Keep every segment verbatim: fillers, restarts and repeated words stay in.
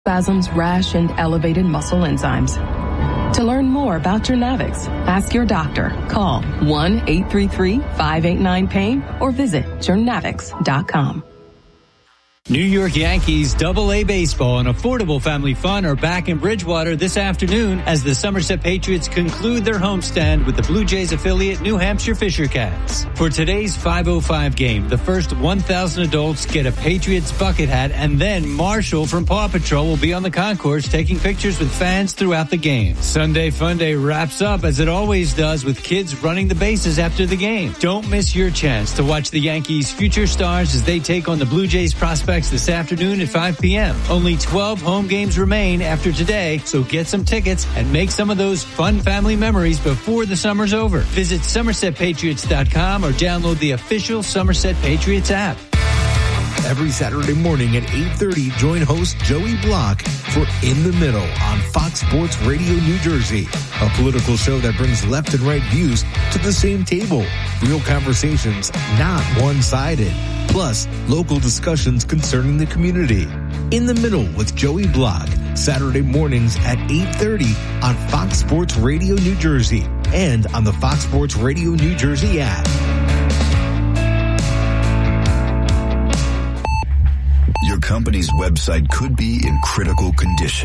spasms, rash, and elevated muscle enzymes. To learn more about Journavx, ask your doctor. Call one eight three three, five eight nine, pain or visit journavx dot com. New York Yankees Double A Baseball and Affordable Family Fun are back in Bridgewater this afternoon as the Somerset Patriots conclude their homestand with the Blue Jays affiliate New Hampshire Fisher Cats. For today's five oh five game, the first one thousand adults get a Patriots bucket hat, and then Marshall from Paw Patrol will be on the concourse taking pictures with fans throughout the game. Sunday Fun Day wraps up as it always does with kids running the bases after the game. Don't miss your chance to watch the Yankees' future stars as they take on the Blue Jays prospects this afternoon at five p.m. Only twelve home games remain after today, so get some tickets and make some of those fun family memories before the summer's over. Visit somerset patriots dot com or download the official Somerset Patriots app. Every Saturday morning at eight thirty, join host Joey Block for In the Middle on Fox Sports Radio New Jersey, a political show that brings left and right views to the same table. Real conversations, not one-sided. Plus, local discussions concerning the community. In the Middle with Joey Block, Saturday mornings at eight thirty on Fox Sports Radio New Jersey and on the Fox Sports Radio New Jersey app. Your company's website could be in critical condition.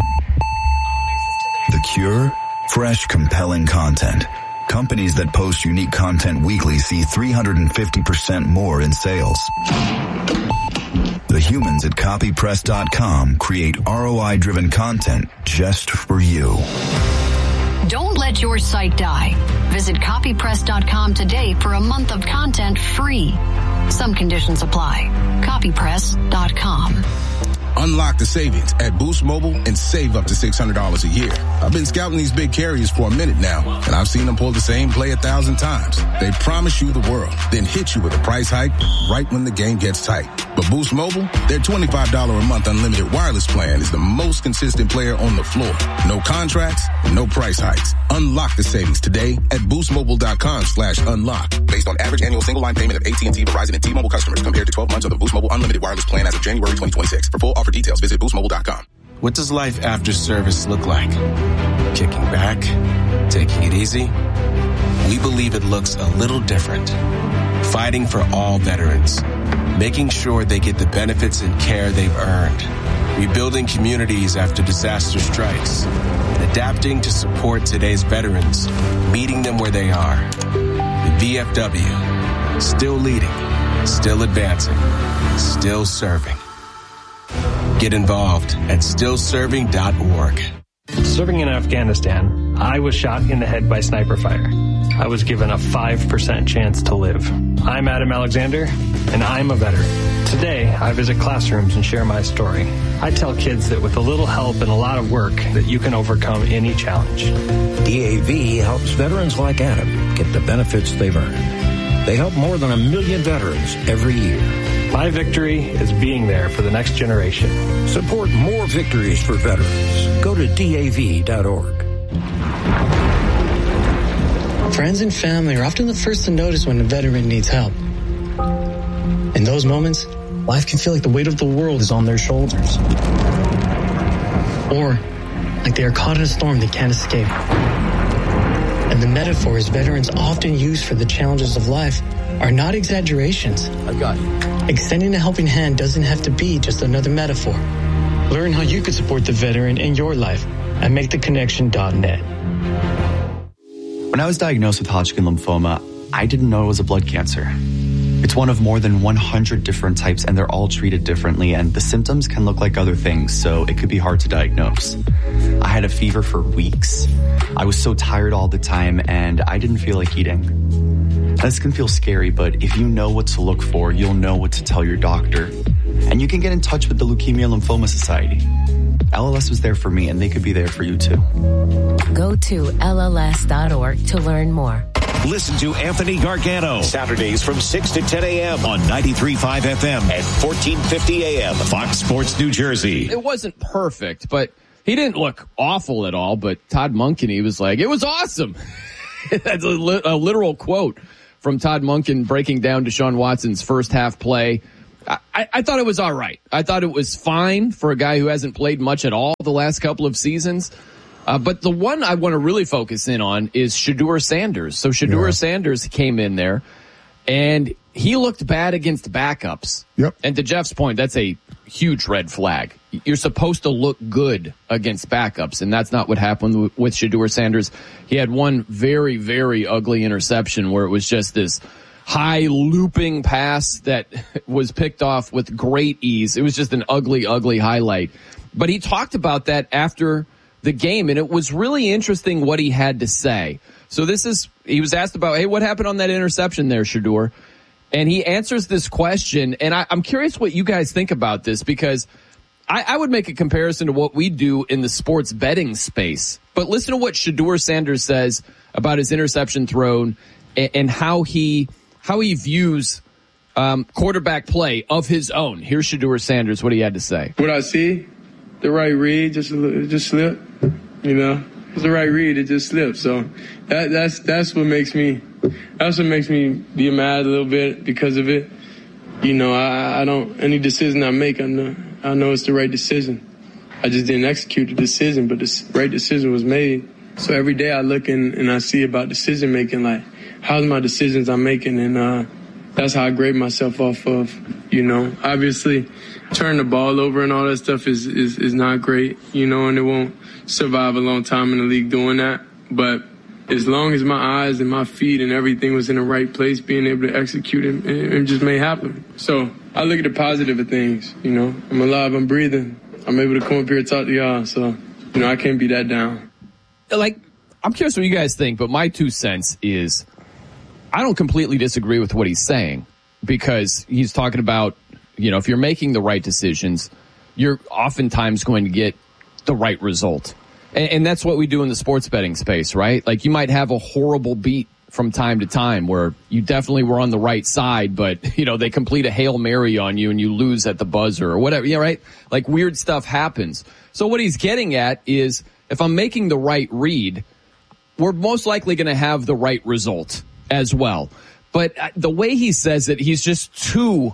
The cure? Fresh, compelling content. Companies that post unique content weekly see three hundred fifty percent more in sales. The humans at copy press dot com create R O I-driven content just for you. Don't let your site die. Visit copy press dot com today for a month of content free. Some conditions apply. copy press dot com. Unlock the savings at Boost Mobile and save up to six hundred dollars a year. I've been scouting these big carriers for a minute now, and I've seen them pull the same play a thousand times. They promise you the world, then hit you with a price hike right when the game gets tight. But Boost Mobile, their twenty-five dollars a month unlimited wireless plan is the most consistent player on the floor. No contracts, no price hikes. Unlock the savings today at boost mobile dot com slash unlock. Based on average annual single line payment of A T and T, Verizon, and T-Mobile customers compared to twelve months of the Boost Mobile unlimited wireless plan as of January twenty twenty-six. For full offer details, visit boost mobile dot com. What does life after service look like? Kicking back? Taking it easy? We believe it looks a little different. Fighting for all veterans. Making sure they get the benefits and care they've earned. Rebuilding communities after disaster strikes. And adapting to support today's veterans. Meeting them where they are. The V F W. Still leading. Still advancing. Still serving. Get involved at still serving dot org. Serving in Afghanistan, I was shot in the head by sniper fire. I was given a five percent chance to live. I'm Adam Alexander, and I'm a veteran. Today, I visit classrooms and share my story. I tell kids that with a little help and a lot of work, that you can overcome any challenge. D A V helps veterans like Adam get the benefits they've earned. They help more than a million veterans every year. My victory is being there for the next generation. Support more victories for veterans. Go to D A V dot org. Friends and family are often the first to notice when a veteran needs help. In those moments, life can feel like the weight of the world is on their shoulders. Or like they are caught in a storm they can't escape. And the metaphors veterans often use for the challenges of life are not exaggerations. I got you. Extending a helping hand doesn't have to be just another metaphor. Learn how you could support the veteran in your life at make the connection dot net. When I was diagnosed with Hodgkin lymphoma, I didn't know it was a blood cancer. It's one of more than one hundred different types, and they're all treated differently, and the symptoms can look like other things, so it could be hard to diagnose. I had a fever for weeks. I was so tired all the time, and I didn't feel like eating. This can feel scary, but if you know what to look for, you'll know what to tell your doctor. And you can get in touch with the Leukemia Lymphoma Society. L L S was there for me, and they could be there for you too. Go to L L S dot org to learn more. Listen to Anthony Gargano Saturdays from six to ten a.m. on ninety-three point five F M and fourteen fifty A M Fox Sports New Jersey. It wasn't perfect, but he didn't look awful at all. But Todd Monken, he was like, it was awesome. That's a, li- a literal quote from Todd Monken breaking down Deshaun Watson's first half play. I, I thought it was all right. I thought it was fine for a guy who hasn't played much at all the last couple of seasons. Uh, but the one I want to really focus in on is Shedeur Sanders. So Shedeur yeah. Sanders came in there, and he looked bad against backups. Yep. And to Jeff's point, that's a huge red flag. You're supposed to look good against backups, and that's not what happened with Shedeur Sanders. He had one very, very ugly interception where it was just this high looping pass that was picked off with great ease. It was just an ugly, ugly highlight. But he talked about that after the game, and it was really interesting what he had to say. So this is, he was asked about, hey, what happened on that interception there, Shedeur? And he answers this question, and I, I'm curious what you guys think about this, because I, I would make a comparison to what we do in the sports betting space. But listen to what Shedeur Sanders says about his interception thrown and, and how he how he views um, quarterback play of his own. Here's Shedeur Sanders, what he had to say. What I see, the right read, just it just slipped. You know, it's the right read, it just slipped. So that, that's that's what makes me that's what makes me be mad a little bit because of it. You know, I, I don't any decision I make, I know I know it's the right decision. I just didn't execute the decision, but the right decision was made. So every day I look in and I see about decision making, like how's my decisions I'm making, and uh, that's how I grade myself off of. You know, obviously, turning the ball over and all that stuff is, is, is not great, you know, and it won't survive a long time in the league doing that. But as long as my eyes and my feet and everything was in the right place, being able to execute it, it just may happen. So I look at the positive of things, you know. I'm alive, I'm breathing. I'm able to come up here and talk to y'all, so, you know, I can't be that down. Like, I'm curious what you guys think, but my two cents is I don't completely disagree with what he's saying, because he's talking about, you know, if you're making the right decisions, you're oftentimes going to get the right result. And, and that's what we do in the sports betting space, right? Like, you might have a horrible beat from time to time where you definitely were on the right side, but, you know, they complete a Hail Mary on you and you lose at the buzzer or whatever, yeah, right? Like, weird stuff happens. So what he's getting at is, if I'm making the right read, we're most likely going to have the right result as well. But the way he says it, he's just too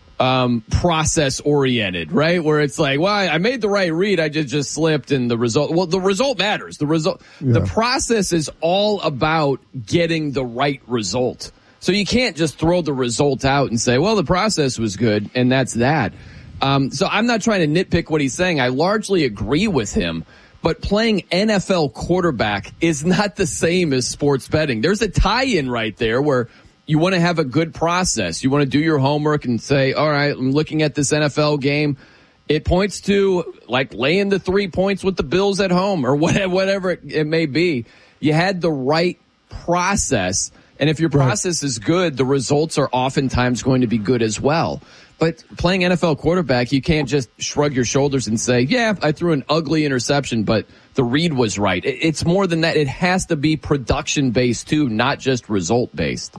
um, process-oriented, right? Where it's like, well, I made the right read, I just, just slipped, and the result, well, the result matters. The result, yeah. The process is all about getting the right result. So you can't just throw the result out and say, well, the process was good, and that's that. Um, so I'm not trying to nitpick what he's saying. I largely agree with him. But playing N F L quarterback is not the same as sports betting. There's a tie-in right there where you want to have a good process. You want to do your homework and say, all right, I'm looking at this N F L game. It points to, like, laying the three points with the Bills at home or whatever, whatever it may be. You had the right process, and if your process is good, the results are oftentimes going to be good as well. But playing N F L quarterback, you can't just shrug your shoulders and say, yeah, I threw an ugly interception, but the read was right. It's more than that. It has to be production-based, too, not just result-based.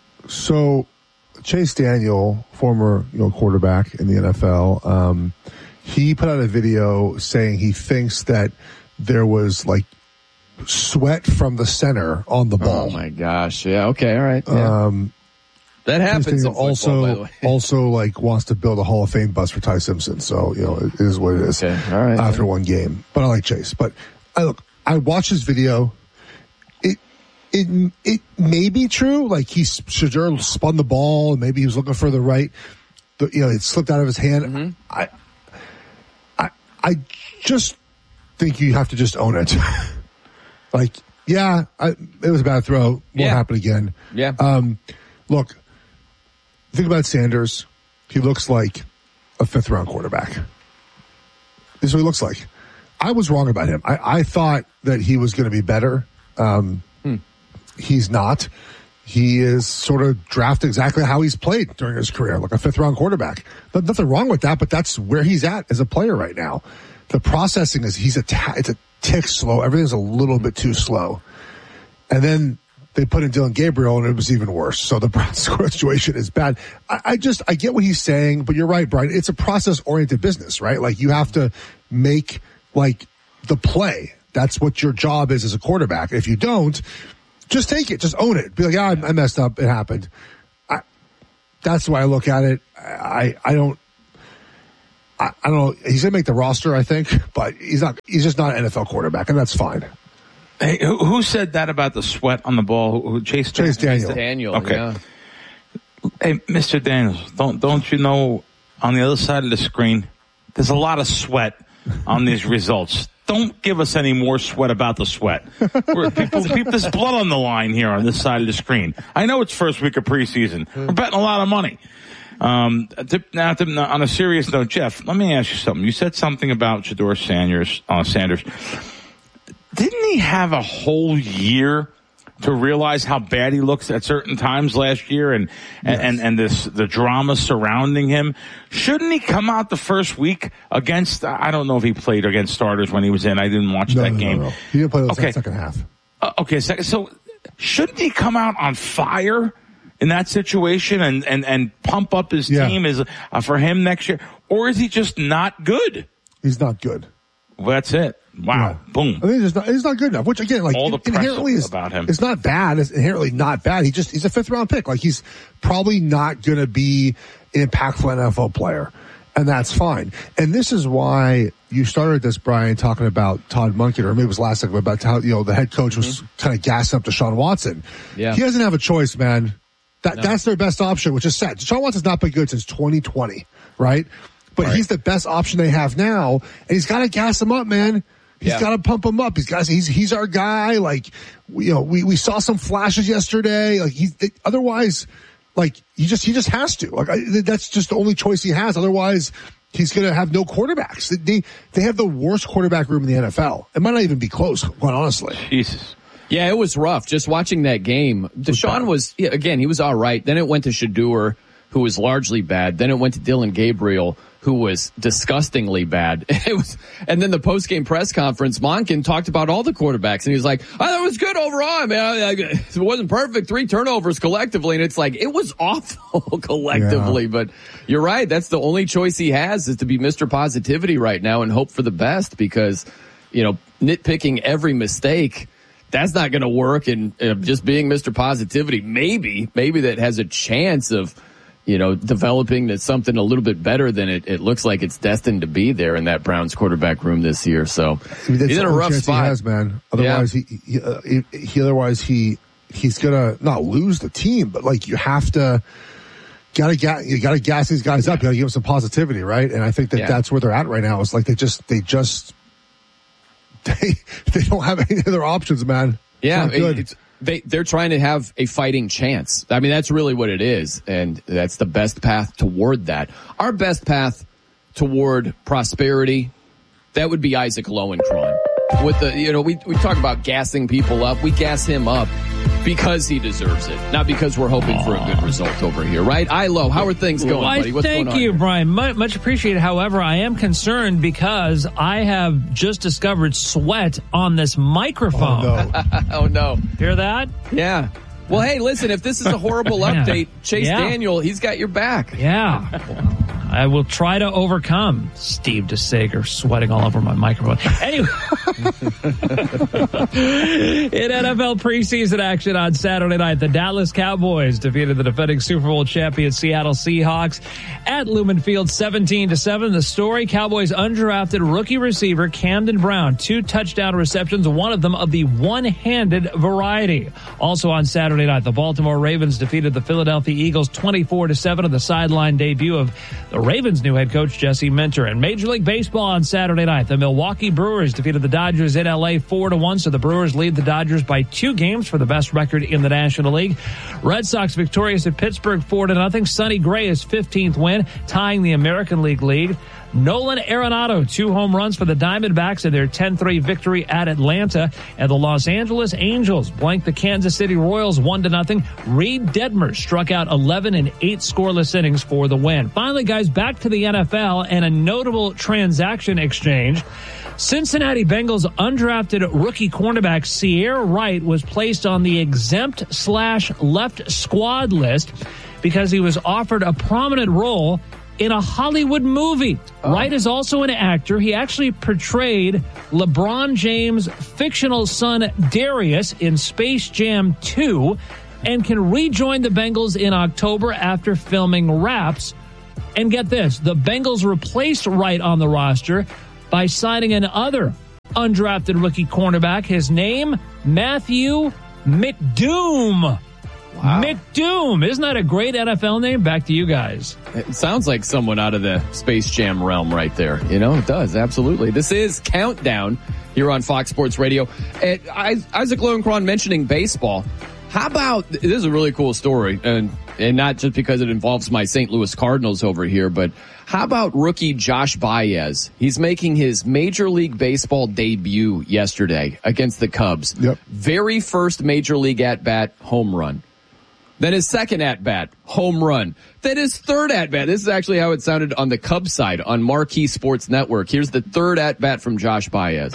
So Chase Daniel, former you know quarterback in the N F L, um, he put out a video saying he thinks that there was, like, sweat from the center on the ball. Oh, my gosh. Yeah, okay, all right. Yeah. Um That happens in football, also, by the way. also, like, wants to build a Hall of Fame bus for Ty Simpson. So, you know, it is what it is. Okay. All right. After one game. But I like Chase. But I look, I watched his video. It, it, it may be true. Like, he, Shedeur spun the ball and maybe he was looking for the right, the, you know, it slipped out of his hand. Mm-hmm. I, I, I just think you have to just own it. Like, yeah, I, it was a bad throw. Won't yeah. happen again. Yeah. Um, look, think about Sanders. He looks like a fifth-round quarterback. This is what he looks like. I was wrong about him. I, I thought that he was going to be better. Um, hmm. He's not. He is sort of drafted exactly how he's played during his career, like a fifth-round quarterback. But nothing wrong with that, but that's where he's at as a player right now. The processing is he's a ta- it's a tick slow. Everything's a little bit too slow. And then they put in Dylan Gabriel, and it was even worse. So the situation is bad. I, I just, I get what he's saying, but you're right, Brian. It's a process-oriented business, right? Like, you have to make, like, the play. That's what your job is as a quarterback. If you don't, just take it. Just own it. Be like, yeah, I, I messed up. It happened. I, that's the way I look at it. I, I don't, I, I don't know. He's going to make the roster, I think, but he's not, he's just not an N F L quarterback, and that's fine. Hey, who, who said that about the sweat on the ball? Who, Chase, Chase Daniel. Daniel, okay. Yeah. Hey, Mister Daniels, don't, don't you know on the other side of the screen, there's a lot of sweat on these results. Don't give us any more sweat about the sweat. We're, people, people, there's blood on the line here on this side of the screen. I know it's first week of preseason. We're betting a lot of money. Um, now, on a serious note, Jeff, let me ask you something. You said something about Shedeur Sanders. Uh, Sanders. Didn't he have a whole year to realize how bad he looks at certain times last year, and and, yes. and and this the drama surrounding him? Shouldn't he come out the first week against? I don't know if he played against starters when he was in. I didn't watch no, that no, game. No, no. He didn't play the okay. second half. Uh, okay, second. So shouldn't he come out on fire in that situation and and and pump up his yeah. team is uh, for him next year, or is he just not good? He's not good. Well, that's it. Wow. Yeah. Boom. I think he's not, he's not good enough, which again, like, all the inherently is, about him. It's not bad. It's inherently not bad. He just, he's a fifth round pick. Like, he's probably not going to be an impactful N F L player. And that's fine. And this is why you started this, Brian, talking about Todd Monken, or maybe it was last segment about how, you know, the head coach was mm-hmm. kind of gassing up Deshaun Watson. Yeah. He doesn't have a choice, man. That, no. That's their best option, which is set. Deshaun Watson's not been good since twenty twenty, right? But right. he's the best option they have now, and he's got to gas him up, man. He's yeah. got to pump him up. He's got, he's, he's our guy. Like, you know, we, we saw some flashes yesterday. Like, he's, otherwise, like, he just, he just has to. Like, I, that's just the only choice he has. Otherwise, he's going to have no quarterbacks. They, they have the worst quarterback room in the N F L. It might not even be close, quite honestly. Jesus. Yeah, it was rough. Just watching that game. Deshaun was, yeah, again, he was all right. Then it went to Shedeur, who was largely bad. Then it went to Dylan Gabriel, who was disgustingly bad. It was, and then the post-game press conference, Monken talked about all the quarterbacks, and he was like, "I thought it was good overall, man. It wasn't perfect. Three turnovers collectively." And it's like, it was awful collectively. Yeah. But you're right. That's the only choice he has, is to be Mister Positivity right now and hope for the best, because, you know, nitpicking every mistake, that's not going to work. And uh, just being Mister Positivity, maybe, maybe that has a chance of, you know, developing to something a little bit better than it, it looks like it's destined to be there in that Browns quarterback room this year. So I mean, he's in a rough spot. He has, man. Otherwise, yeah. he, he, uh, he, he, otherwise he, he's gonna not lose the team, but like, you have to, gotta get, you gotta gas these guys up. You gotta give them some positivity, right? And I think that yeah. that's where they're at right now. It's like they just, they just, they, they don't have any other options, man. Yeah. It's not good. It's, They, they're trying to have a fighting chance. I mean, that's really what it is. And that's the best path toward that. Our best path toward prosperity, that would be Isaac Lowenkron. With the, you know, we, we talk about gassing people up. We gas him up because he deserves it, not because we're hoping Aww. for a good result over here, right? Ilo, how are things going, well, buddy? What's thank going on you, here? Brian. Much, much appreciated. However, I am concerned because I have just discovered sweat on this microphone. Oh, no. Oh, no. Hear that? Yeah. Well, hey, listen, if this is a horrible yeah. update, Chase yeah. Daniel, he's got your back. Yeah. I will try to overcome Steve DeSager sweating all over my microphone. Anyway, in N F L preseason action on Saturday night, the Dallas Cowboys defeated the defending Super Bowl champion Seattle Seahawks at Lumen Field seventeen to seven. The story, Cowboys undrafted rookie receiver Camden Brown, two touchdown receptions, one of them of the one-handed variety. Also on Saturday night, the Baltimore Ravens defeated the Philadelphia Eagles twenty-four to seven in the sideline debut of the Ravens' new head coach, Jesse Minter. And Major League Baseball on Saturday night, the Milwaukee Brewers defeated the Dodgers in L A four to one, so the Brewers lead the Dodgers by two games for the best record in the National League. Red Sox victorious at Pittsburgh four to nothing. Sonny Gray his fifteenth win, tying the American League lead. Nolan Arenado, two home runs for the Diamondbacks in their ten three victory at Atlanta. And the Los Angeles Angels blanked the Kansas City Royals one to nothing. Reed Detmer struck out eleven in eight scoreless innings for the win. Finally, guys, back to the N F L and a notable transaction exchange. Cincinnati Bengals undrafted rookie cornerback Sierra Wright was placed on the exempt slash left squad list because he was offered a prominent role in a Hollywood movie. Oh. Wright is also an actor. He actually portrayed LeBron James' fictional son Darius in Space Jam two. and can rejoin the Bengals in October after filming Wraps. And get this, the Bengals replaced Wright on the roster by signing another undrafted rookie cornerback. His name, Matthew McDoom. Wow. McDoom. Isn't that a great N F L name? Back to you guys. It sounds like someone out of the Space Jam realm right there. You know, it does. Absolutely. This is Countdown here on Fox Sports Radio. And Isaac Lowenkron mentioning baseball. How about, this is a really cool story, and and not just because it involves my Saint Louis Cardinals over here, but how about rookie Josh Baez? He's making his Major League Baseball debut yesterday against the Cubs. Yep. Very first Major League at-bat, home run. Then his second at-bat, home run. Then his third at-bat. This is actually how it sounded on the Cubs side on Marquee Sports Network. Here's the third at-bat from Josh Baez.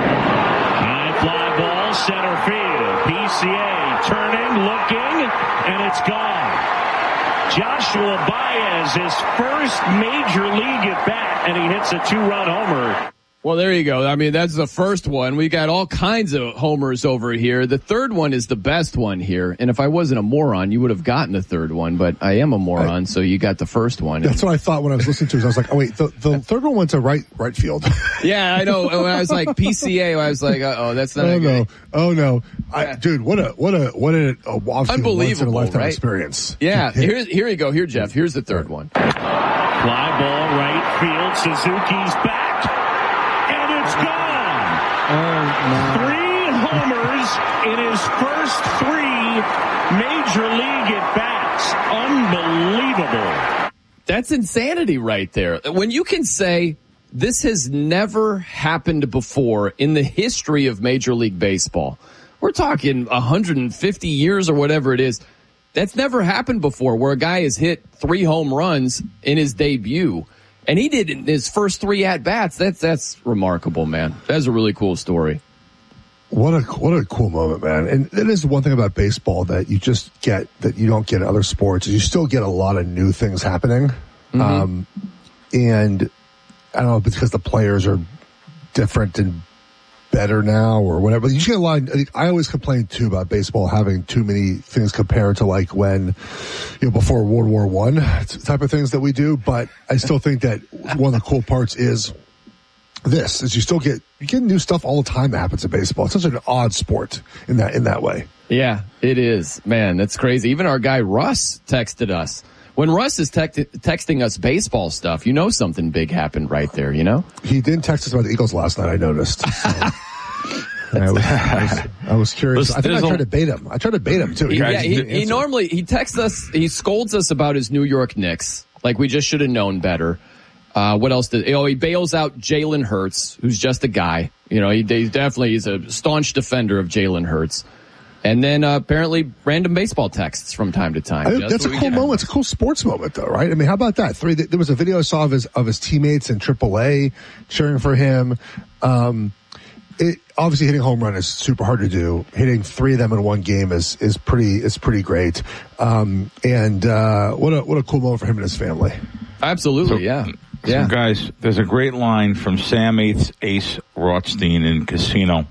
High fly ball, center field. P C A turning, looking, and it's gone. Joshua Baez, his first Major League at-bat, and he hits a two-run homer. Well, there you go. I mean, that's the first one. We got all kinds of homers over here. The third one is the best one here. And if I wasn't a moron, you would have gotten the third one, but I am a moron, I, so you got the first one. That's what I thought when I was listening to it. I was like, oh wait, the, the third one went to right, right field. Yeah, I know. When I was like P C A, I was like, oh, that's not oh, a no. good. Oh no. I, dude, what a, what a, what a, a unbelievable, once in a lifetime right? experience. Yeah. Here, here you go. Here, Jeff. Here's the third one. Fly ball, right field. Suzuki's back. It's gone. Oh, no. Three homers in his first three Major League at-bats. Unbelievable. That's insanity right there. When you can say this has never happened before in the history of Major League Baseball. We're talking one hundred fifty years or whatever it is. That's never happened before where a guy has hit three home runs in his debut. And he did in his first three at-bats. That's that's remarkable, man. That's a really cool story. What a what a cool moment, man. And it is one thing about baseball that you just get that you don't get in other sports. You still get a lot of new things happening. Mm-hmm. Um, and I don't know if it's because the players are different and better now or whatever. You just get a lot of, I, think, I always complain too about baseball having too many things compared to like when, you know, before World War One type of things that we do. But I still think that one of the cool parts is this, is you still get, you get new stuff all the time that happens in baseball. It's such an odd sport in that, in that way. Yeah, it is, man. That's crazy. Even our guy Russ texted us. When Russ is text- texting us baseball stuff, you know something big happened right there, you know? He didn't text us about the Eagles last night, I noticed. So. I, was, I, was, I was curious. I think I tried to bait him. I tried to bait him, too. He, yeah, he, he normally, he texts us, he scolds us about his New York Knicks. Like, we just should have known better. Uh, what else did, you know, he bails out Jalen Hurts, who's just a guy. You know, he, he definitely, he's a staunch defender of Jalen Hurts. And then uh, apparently random baseball texts from time to time. I, that's a cool moment. It's a cool sports moment, though, right? I mean, how about that? Three. There was a video I saw of his of his teammates in triple A cheering for him. Um, it, obviously, hitting a home run is super hard to do. Hitting three of them in one game is is pretty is pretty great. Um, and uh, what a what a cool moment for him and his family. Absolutely, so, yeah. So yeah. Guys, there's a great line from Sam Ace, Ace Rothstein in Casino.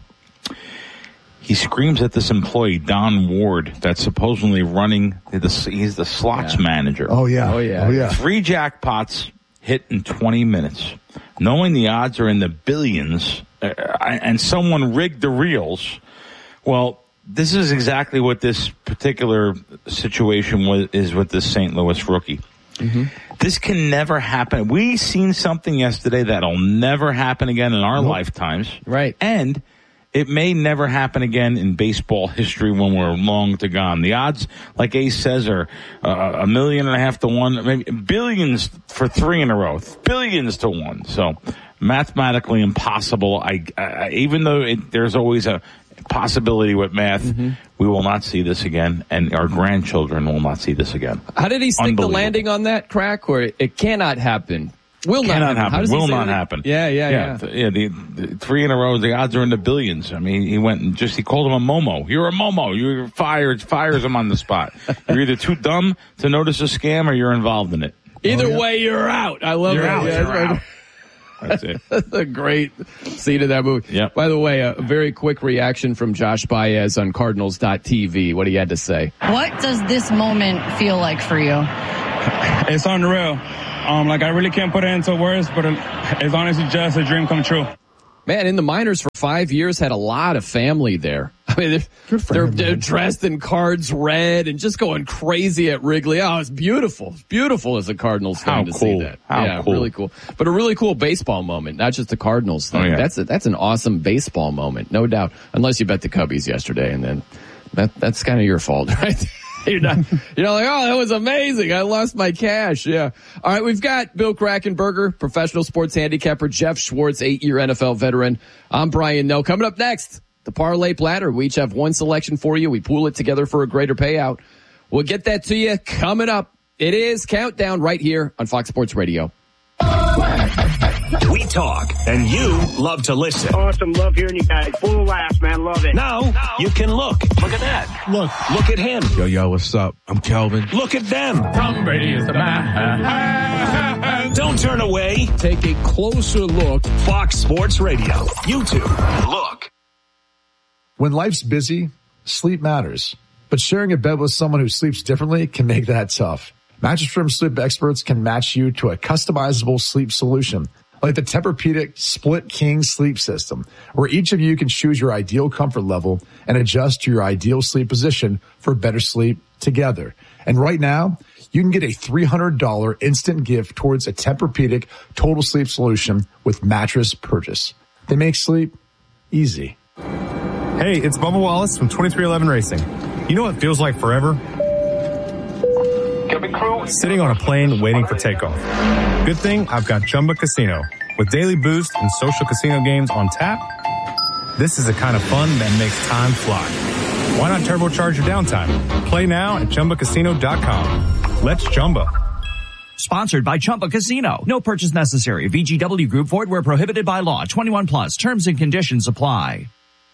He screams at this employee, Don Ward, that's supposedly running, the, he's the slots yeah. manager. Oh, yeah. Oh, yeah. Oh, yeah. Three jackpots hit in twenty minutes. Knowing the odds are in the billions, uh, and someone rigged the reels, well, this is exactly what this particular situation was, is with this Saint Louis rookie. Mm-hmm. This can never happen. We've seen something yesterday that'll never happen again in our nope. lifetimes. Right. And it may never happen again in baseball history when we're long to gone. The odds, like Ace says, are uh, a million and a half to one, maybe billions for three in a row, billions to one. So mathematically impossible. I, I even though it, there's always a possibility with math, mm-hmm. we will not see this again, and our grandchildren will not see this again. How did he stick the landing on that crack? Or it cannot happen. Will not Cannot happen. happen. Will not that? happen. Yeah, yeah, yeah. Yeah, the, yeah the, the three in a row, the odds are in the billions. I mean, he went and just, he called him a Momo. You're a Momo. You're fired, fires him on the spot. You're either too dumb to notice a scam or you're involved in it. Either oh, yeah. way, you're out. I love you're it. Out, yeah, you're out. That's it. That's a great scene of that movie. Yeah. By the way, a very quick reaction from Josh Baez on Cardinals dot T V. What he had to say. What does this moment feel like for you? It's unreal. Um, like, I really can't put it into words, but it's honestly just a dream come true. Man, in the minors for five years, had a lot of family there. I mean, they're, they're, him, they're dressed in cards red and just going crazy at Wrigley. Oh, it's beautiful. It's beautiful as a Cardinals fan How to cool. see that. How yeah, cool. really cool. But a really cool baseball moment, not just the Cardinals thing. Oh, yeah. That's a, that's an awesome baseball moment, no doubt. Unless you bet the Cubbies yesterday, and then that that's kind of your fault, right? You're not, you're not like, oh, that was amazing. I lost my cash. Yeah. All right. We've got Bill Krackomberger, professional sports handicapper, Jeff Schwartz, eight-year N F L veteran. I'm Brian Noe. Coming up next, the Parlay Platter. We each have one selection for you. We pool it together for a greater payout. We'll get that to you coming up. It is Countdown right here on Fox Sports Radio. We talk, and you love to listen. Awesome. Love hearing you guys. Full of laughs, man. Love it. Now, now, you can look. Look at that. Look. Look at him. Yo, yo, what's up? I'm Kelvin. Look at them. Tom Brady is the man. Don't turn away. Take a closer look. Fox Sports Radio. YouTube. Look. When life's busy, sleep matters. But sharing a bed with someone who sleeps differently can make that tough. Mattress Firm sleep experts can match you to a customizable sleep solution, like the Tempur-Pedic Split King Sleep System, where each of you can choose your ideal comfort level and adjust to your ideal sleep position for better sleep together. And right now, you can get a three hundred dollars instant gift towards a Tempur-Pedic Total Sleep Solution with mattress purchase. They make sleep easy. Hey, it's Bubba Wallace from twenty-three eleven Racing. You know what feels like forever? Sitting on a plane waiting for takeoff. Good thing I've got Chumba Casino. With daily boost and social casino games on tap, this is the kind of fun that makes time fly. Why not turbocharge your downtime? Play now at Chumba Casino dot com. Let's Chumba. Sponsored by Chumba Casino. No purchase necessary. V G W Group. Void where prohibited by law. twenty-one plus. Terms and conditions apply.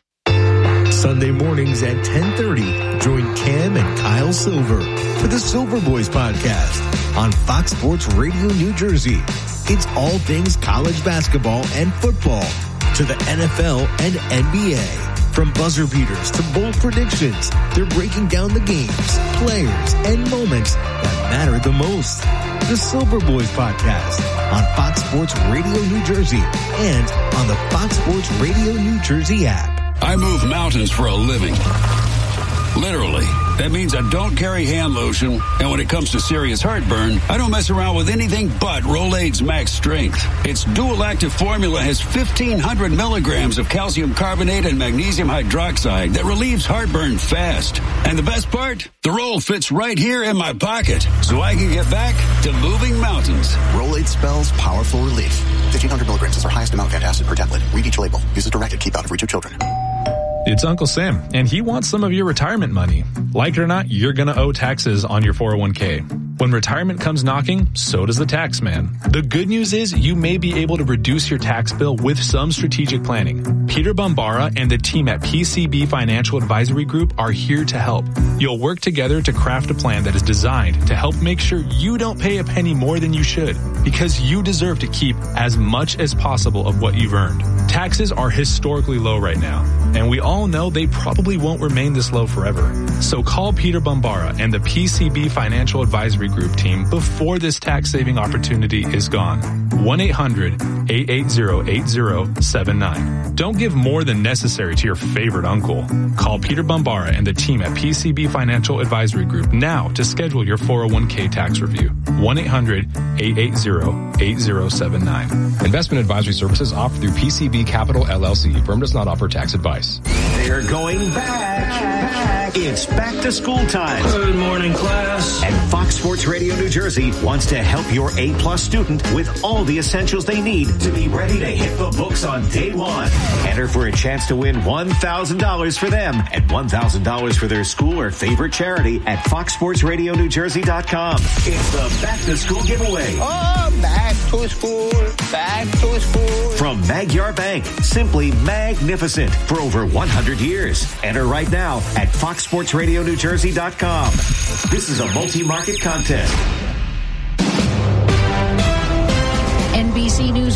Sunday mornings at ten thirty, join Cam and Kyle Silver for the Silver Boys podcast on Fox Sports Radio New Jersey. It's all things college basketball and football to the N F L and N B A. From buzzer beaters to bold predictions, they're breaking down the games, players, and moments that matter the most. The Silver Boys podcast on Fox Sports Radio New Jersey and on the Fox Sports Radio New Jersey app. I move mountains for a living. Literally. That means I don't carry hand lotion, and when it comes to serious heartburn, I don't mess around with anything but Rolaids Max Strength. Its dual-active formula has fifteen hundred milligrams of calcium carbonate and magnesium hydroxide that relieves heartburn fast. And the best part? The roll fits right here in my pocket, so I can get back to moving mountains. Rolaids spells powerful relief. fifteen hundred milligrams is our highest amount of antacid per tablet. Read each label. Use as directed. Keep out of reach of children. It's Uncle Sam, and he wants some of your retirement money. Like it or not, you're going to owe taxes on your four oh one k. When retirement comes knocking, so does the tax man. The good news is you may be able to reduce your tax bill with some strategic planning. Peter Bombara and the team at P C B Financial Advisory Group are here to help. You'll work together to craft a plan that is designed to help make sure you don't pay a penny more than you should, because you deserve to keep as much as possible of what you've earned. Taxes are historically low right now, and we all know they probably won't remain this low forever. So call Peter Bombara and the P C B Financial Advisory Group team before this tax-saving opportunity is gone. one eight hundred eight eight zero eight zero seven nine. Don't give more than necessary to your favorite uncle. Call Peter Bombara and the team at P C B Financial Advisory Group now to schedule your four oh one k tax review. one eight hundred eight eight zero eight zero seven nine. Investment advisory services offered through P C B Capital L L C. Firm does not offer tax advice. They're going back. It's back to school time. Good morning, class. And Fox Sports Radio New Jersey wants to help your A-plus student with all the essentials they need to be ready to hit the books on day one. Enter for a chance to win one thousand dollars for them and one thousand dollars for their school or favorite charity at fox sports radio new jersey dot com. It's the back to school giveaway. Oh, back to school. Back to school. From Magyar Bank, simply magnificent for over one hundred years. Enter right now at fox sports radio new jersey dot com. This is a multi-market contest. N B C News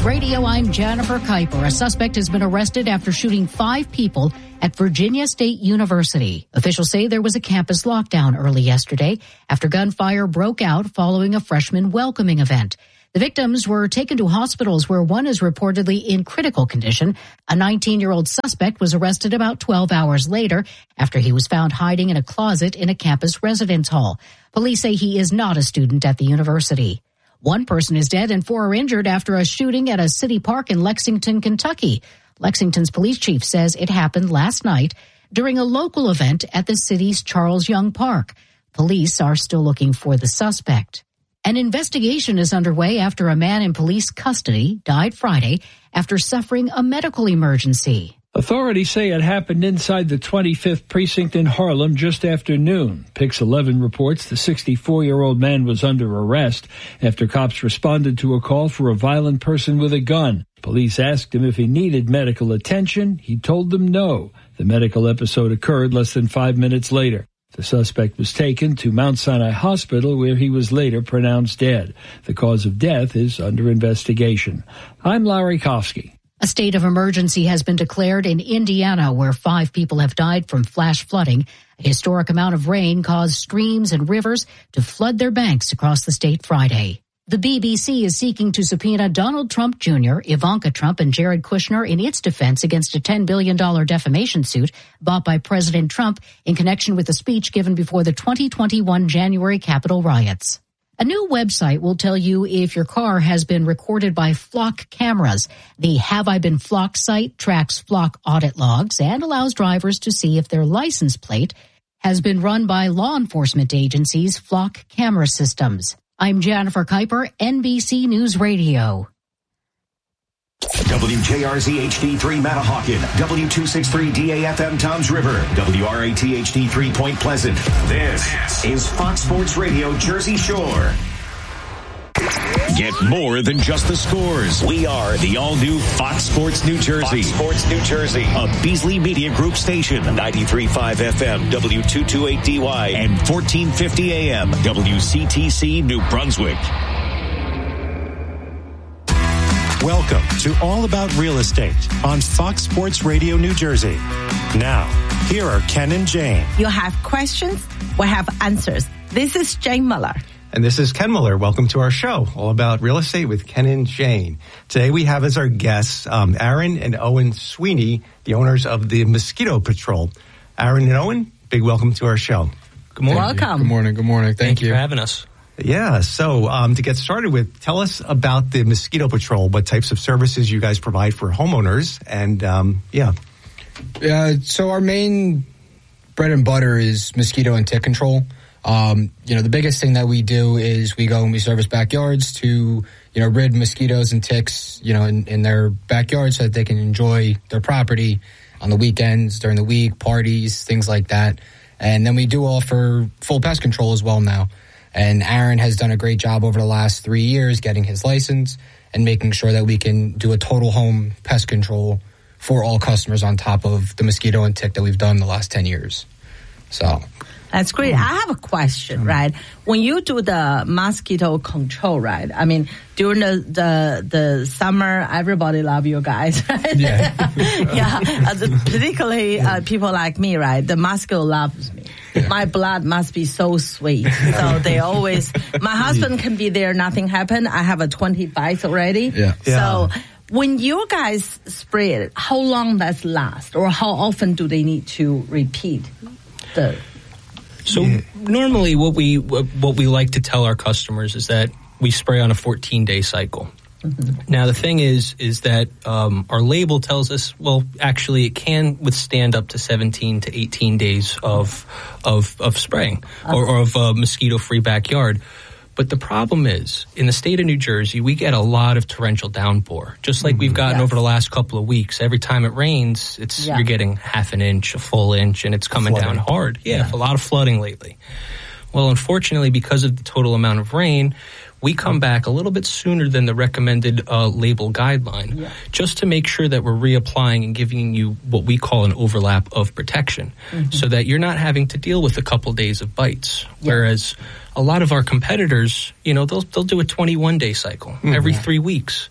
News Radio, I'm Jennifer Kuiper. A suspect has been arrested after shooting five people at Virginia State University. Officials say there was a campus lockdown early yesterday after gunfire broke out following a freshman welcoming event. The victims were taken to hospitals where one is reportedly in critical condition. A nineteen-year-old suspect was arrested about twelve hours later after he was found hiding in a closet in a campus residence hall. Police say he is not a student at the university. One person is dead and four are injured after a shooting at a city park in Lexington, Kentucky. Lexington's police chief says it happened last night during a local event at the city's Charles Young Park. Police are still looking for the suspect. An investigation is underway after a man in police custody died Friday after suffering a medical emergency. Authorities say it happened inside the twenty-fifth precinct in Harlem just after noon. Pix eleven reports the sixty-four-year-old man was under arrest after cops responded to a call for a violent person with a gun. Police asked him if he needed medical attention. He told them no. The medical episode occurred less than five minutes later. The suspect was taken to Mount Sinai Hospital, where he was later pronounced dead. The cause of death is under investigation. I'm Larry Kofsky. A state of emergency has been declared in Indiana, where five people have died from flash flooding. A historic amount of rain caused streams and rivers to flood their banks across the state Friday. The B B C is seeking to subpoena Donald Trump Junior, Ivanka Trump, and Jared Kushner in its defense against a ten billion dollars defamation suit bought by President Trump in connection with a speech given before the twenty twenty-one January Capitol riots. A new website will tell you if your car has been recorded by Flock cameras. The Have I Been Flocked site tracks Flock audit logs and allows drivers to see if their license plate has been run by law enforcement agencies' Flock camera systems. I'm Jennifer Kuiper, N B C News Radio. W J R Z H D three Manahawkin, W two sixty-three D A F M Toms River, W R A T H D three Point Pleasant. This is Fox Sports Radio Jersey Shore. Get more than just the scores. We are the all-new Fox Sports New Jersey. Fox Sports New Jersey. A Beasley Media Group station. ninety-three point five F M, W two twenty-eight D Y, and fourteen fifty A M, W C T C New Brunswick. Welcome to All About Real Estate on Fox Sports Radio New Jersey. Now, here are Ken and Jane. You have questions, we have answers. This is Jane Muller. And this is Ken Muller. Welcome to our show, All About Real Estate with Ken and Jane. Today we have as our guests um, Aaron and Owen Sweeney, the owners of the Mosquito Patrol. Aaron and Owen, big welcome to our show. Good morning. Welcome. Good morning. Good morning. Thank, Thank you for having us. Yeah, so um, to get started with, tell us about the Mosquito Patrol, what types of services you guys provide for homeowners, and um, yeah. Uh, so our main bread and butter is mosquito and tick control. Um, you know, the biggest thing that we do is we go and we service backyards to, you know, rid mosquitoes and ticks, you know, in, in their backyard so that they can enjoy their property on the weekends, during the week, parties, things like that. And then we do offer full pest control as well now. And Aaron has done a great job over the last three years getting his license and making sure that we can do a total home pest control for all customers on top of the mosquito and tick that we've done the last ten years. So that's great. I have a question, right? When you do the mosquito control, right? I mean, during the the, the summer, everybody love you guys, right? Yeah. yeah. Uh, the, particularly uh, people like me, right? The mosquito loves me. Yeah. My blood must be so sweet. So they always, my husband can be there, nothing happened. I have a twenty bites already. Yeah. So when you guys spray it, how long does it last? Or how often do they need to repeat the... So yeah. normally what we what we like to tell our customers is that we spray on a fourteen-day cycle. Mm-hmm. Now, the thing is, is that um, our label tells us, well, actually, it can withstand up to seventeen to eighteen days of of, of spraying okay. or, or of a mosquito-free backyard. But the problem is, in the state of New Jersey, we get a lot of torrential downpour, just like mm-hmm. we've gotten yes. over the last couple of weeks. Every time it rains, it's yeah. you're getting half an inch, a full inch, and it's coming flooding. down hard. Yeah, yeah, a lot of flooding lately. Well, unfortunately, because of the total amount of rain, we come back a little bit sooner than the recommended uh, label guideline, yeah. just to make sure that we're reapplying and giving you what we call an overlap of protection, mm-hmm. so that you're not having to deal with a couple days of bites. Yeah. Whereas a lot of our competitors, you know, they'll they'll do a twenty-one day cycle mm-hmm. every three weeks.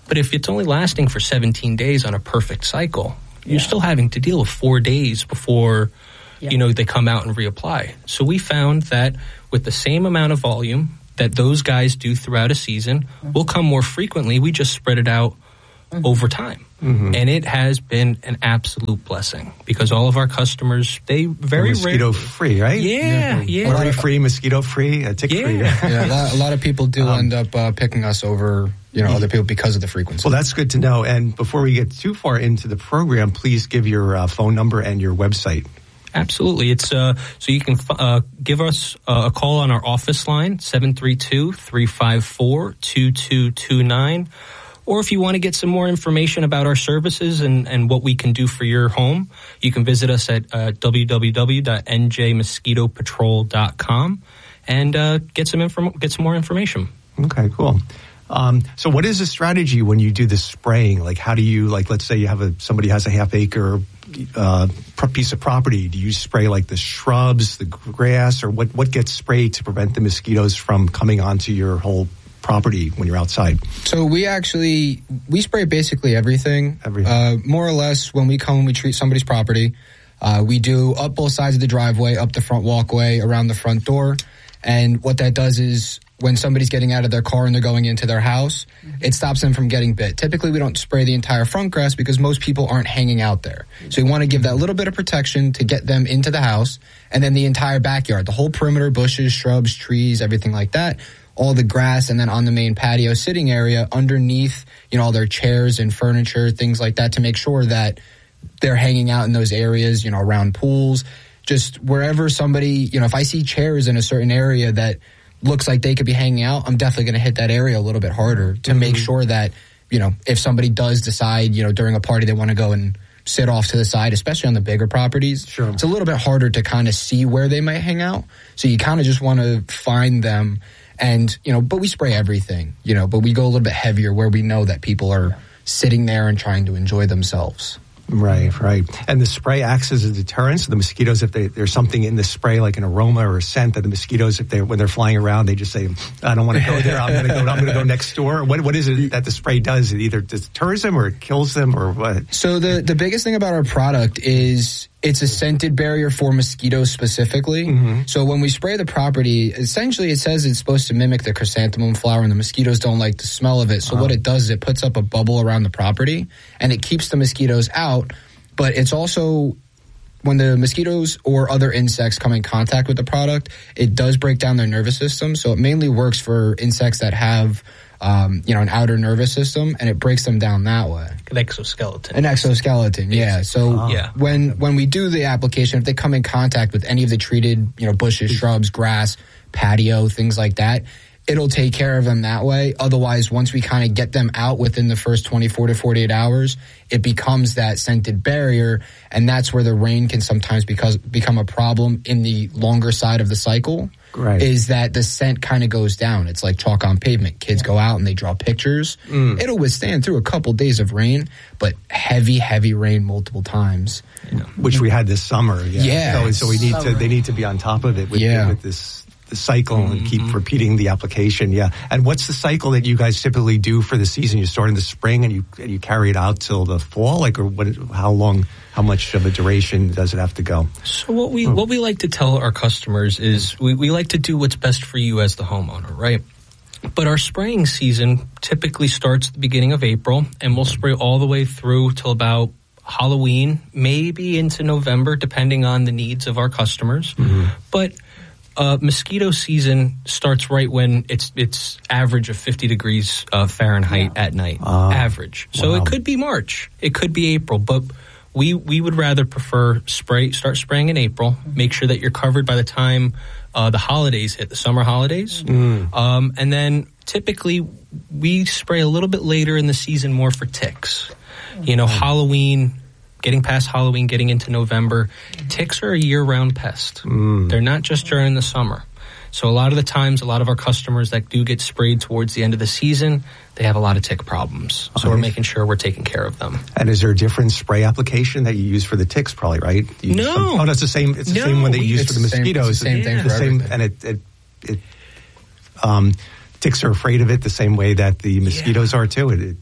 But if it's only lasting for seventeen days on a perfect cycle, you're yeah. still having to deal with four days before, yeah. you know, they come out and reapply. So we found that with the same amount of volume that those guys do throughout a season, mm-hmm. will come more frequently. We just spread it out mm-hmm. over time. Mm-hmm. And it has been an absolute blessing because all of our customers, they very mosquito rarely, free, right? Yeah, yeah. Worry free, mosquito free, uh, tick yeah. free. yeah, a lot, a lot of people do um, end up uh, picking us over, you know, other people because of the frequency. Well, that's good to know. And before we get too far into the program, please give your uh, phone number and your website. Absolutely. It's uh, so you can uh, give us uh, a call on our office line, seven three two, three five four, two two two nine. Or if you want to get some more information about our services and, and what we can do for your home, you can visit us at uh, w w w dot n j mosquito patrol dot com and uh, get some inform- get some more information. Okay, cool. Um, so what is the strategy when you do the spraying? Like, how do you, like, let's say you have a, somebody has a half acre uh, piece of property. Do you spray like the shrubs, the grass, or what, what gets sprayed to prevent the mosquitoes from coming onto your whole property when you're outside? So we actually, we spray basically everything. Everything. Uh, more or less when we come, we treat somebody's property. Uh, we do up both sides of the driveway, up the front walkway, around the front door. And what that does is when somebody's getting out of their car and they're going into their house, mm-hmm. it stops them from getting bit. Typically, we don't spray the entire front grass because most people aren't hanging out there. So we want to give that little bit of protection to get them into the house. And then the entire backyard, the whole perimeter, bushes, shrubs, trees, everything like that, all the grass, and then on the main patio sitting area underneath, you know, all their chairs and furniture, things like that, to make sure that they're hanging out in those areas, you know, around pools, just wherever somebody, you know, if I see chairs in a certain area that looks like they could be hanging out, I'm definitely going to hit that area a little bit harder to mm-hmm. make sure that, you know, if somebody does decide, you know, during a party they want to go and sit off to the side, especially on the bigger properties, sure. it's a little bit harder to kind of see where they might hang out. So you kind of just want to find them and, you know, but we spray everything, you know, but we go a little bit heavier where we know that people are yeah. sitting there and trying to enjoy themselves. Right, right. And the spray acts as a deterrent. So the mosquitoes, if they, there's something in the spray, like an aroma or a scent, that the mosquitoes, if they when they're flying around, they just say, "I don't want to go there. I'm going to go. I'm going to go next door." What what is it that the spray does? It either deters them or it kills them or what? So the the biggest thing about our product is it's a scented barrier for mosquitoes specifically. Mm-hmm. So when we spray the property, essentially it says it's supposed to mimic the chrysanthemum flower, and the mosquitoes don't like the smell of it. So oh. what it does is it puts up a bubble around the property, and it keeps the mosquitoes out. But it's also, when the mosquitoes or other insects come in contact with the product, it does break down their nervous system. So it mainly works for insects that have, um, you know, an outer nervous system, and it breaks them down that way. An exoskeleton. An exoskeleton, yeah. So oh. yeah. when when we do the application, if they come in contact with any of the treated, you know, bushes, shrubs, grass, patio, things like that, it'll take care of them that way. Otherwise, once we kind of get them out within the first twenty-four to forty-eight hours, it becomes that scented barrier, and that's where the rain can sometimes because, become a problem in the longer side of the cycle. Right. Is that the scent kind of goes down. It's like chalk on pavement. Kids go out and they draw pictures. Mm. It'll withstand through a couple days of rain, but heavy, heavy rain multiple times. You know, which we had this summer. Yeah. yeah so, so we need summer. to, they need to be on top of it with, yeah. with this the cycle mm-hmm. and keep repeating the application. Yeah. And what's the cycle that you guys typically do for the season? You start in the spring and you and you carry it out till the fall, like, or what, how long, how much of a duration does it have to go? So what we, oh. what we like to tell our customers is we, we like to do what's best for you as the homeowner, right? But our spraying season typically starts at the beginning of April, and we'll spray all the way through till about Halloween, maybe into November, depending on the needs of our customers. Mm-hmm. But Uh, mosquito season starts right when it's it's average of fifty degrees uh, Fahrenheit yeah. at night. Uh, average. So wow. it could be March. It could be April. But we we would rather prefer spray start spraying in April. Mm-hmm. Make sure that you're covered by the time uh, the holidays hit, the summer holidays. Mm. Um, and then typically we spray a little bit later in the season more for ticks. Mm-hmm. You know, Halloween. Getting past Halloween, getting into November, ticks are a year-round pest. Mm. They're not just during the summer. So a lot of the times, a lot of our customers that do get sprayed towards the end of the season, they have a lot of tick problems. So okay. we're making sure we're taking care of them. And is there a different spray application that you use for the ticks? Probably, right? You no. Some, oh, no, it's the same. It's the no, same one that you use for the mosquitoes. It's the same thing yeah. for the same, everything. and it, it, it um, ticks are afraid of it the same way that the mosquitoes yeah. are too. It, it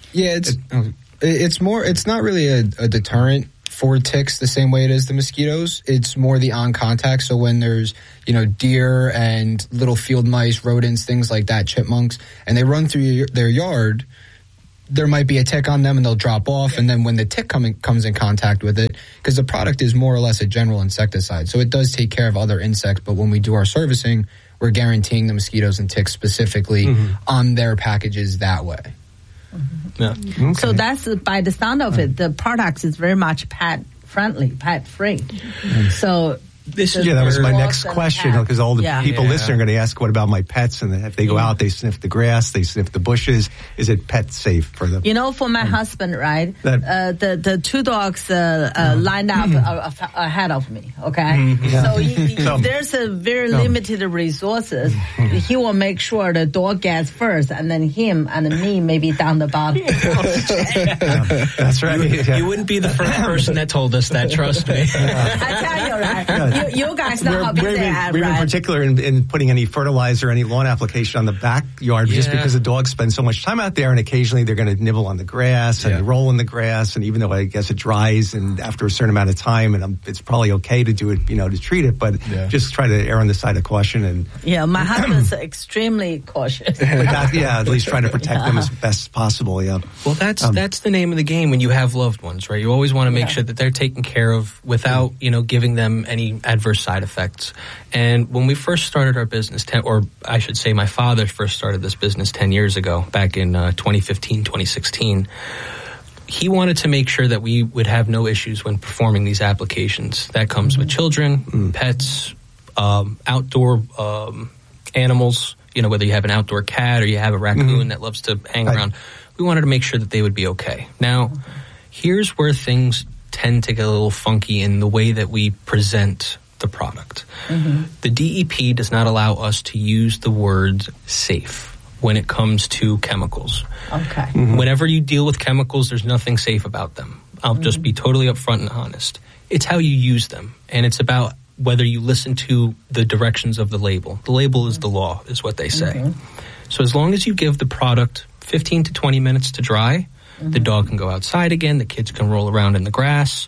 Yeah, it's it, it's more. It's not really a, a deterrent for ticks the same way it is the mosquitoes. It's more the on contact. So when there's, you know, deer and little field mice, rodents, things like that, chipmunks, and they run through your, their yard, there might be a tick on them and they'll drop off. And then when the tick come in, comes in contact with it, because the product is more or less a general insecticide, so it does take care of other insects. But when we do our servicing, we're guaranteeing the mosquitoes and ticks specifically mm-hmm. on their packages that way. Mm-hmm. Yeah. Okay. So that's, by the sound of it, the product is very much pet friendly, pet free. Mm-hmm. So this is yeah, that was my next question, because all the yeah. people yeah. listening are going to ask, what about my pets? And if they go yeah. out, they sniff the grass, they sniff the bushes. Is it pet safe for them? You know, for my um, husband, right, that, uh, the, the two dogs uh, uh, lined up uh, ahead of me, okay? Mm-hmm. Yeah. So he, he, there's a very limited resources. He will make sure the dog gets first, and then him and me maybe down the bottom. yeah, that's right. You, yeah. you wouldn't be the first person that told us that, trust me. Yeah. I tell you, right? Yeah. You, you guys know we're, how busy we're, I am, we're right? in particular in, in putting any fertilizer, any lawn application on the backyard, yeah. just because the dogs spend so much time out there, and occasionally they're going to nibble on the grass and yeah. roll in the grass. And even though I guess it dries, and after a certain amount of time, and I'm, it's probably okay to do it, you know, to treat it, but yeah. just try to err on the side of caution. And yeah, my husband's extremely cautious. that, yeah, at least try to protect yeah. them as best as possible. Yeah. Well, that's um, that's the name of the game when you have loved ones, right? You always want to make yeah. sure that they're taken care of without, you know, giving them any adverse side effects. And when we first started our business, ten, or I should say my father first started this business ten years ago, back in uh, twenty fifteen, twenty sixteen, he wanted to make sure that we would have no issues when performing these applications. That comes mm-hmm. with children, mm-hmm. pets, um, outdoor um, animals, you know, whether you have an outdoor cat or you have a raccoon mm-hmm. that loves to hang I, around. We wanted to make sure that they would be okay. Now, mm-hmm. here's where things tend to get a little funky in the way that we present the product. Mm-hmm. The D E P does not allow us to use the word safe when it comes to chemicals. Okay. Mm-hmm. Whenever you deal with chemicals, there's nothing safe about them. I'll mm-hmm. just be totally upfront and honest. It's how you use them, and it's about whether you listen to the directions of the label. The label is the law, is what they say. Mm-hmm. So as long as you give the product fifteen to twenty minutes to dry, mm-hmm. the dog can go outside again, the kids can roll around in the grass.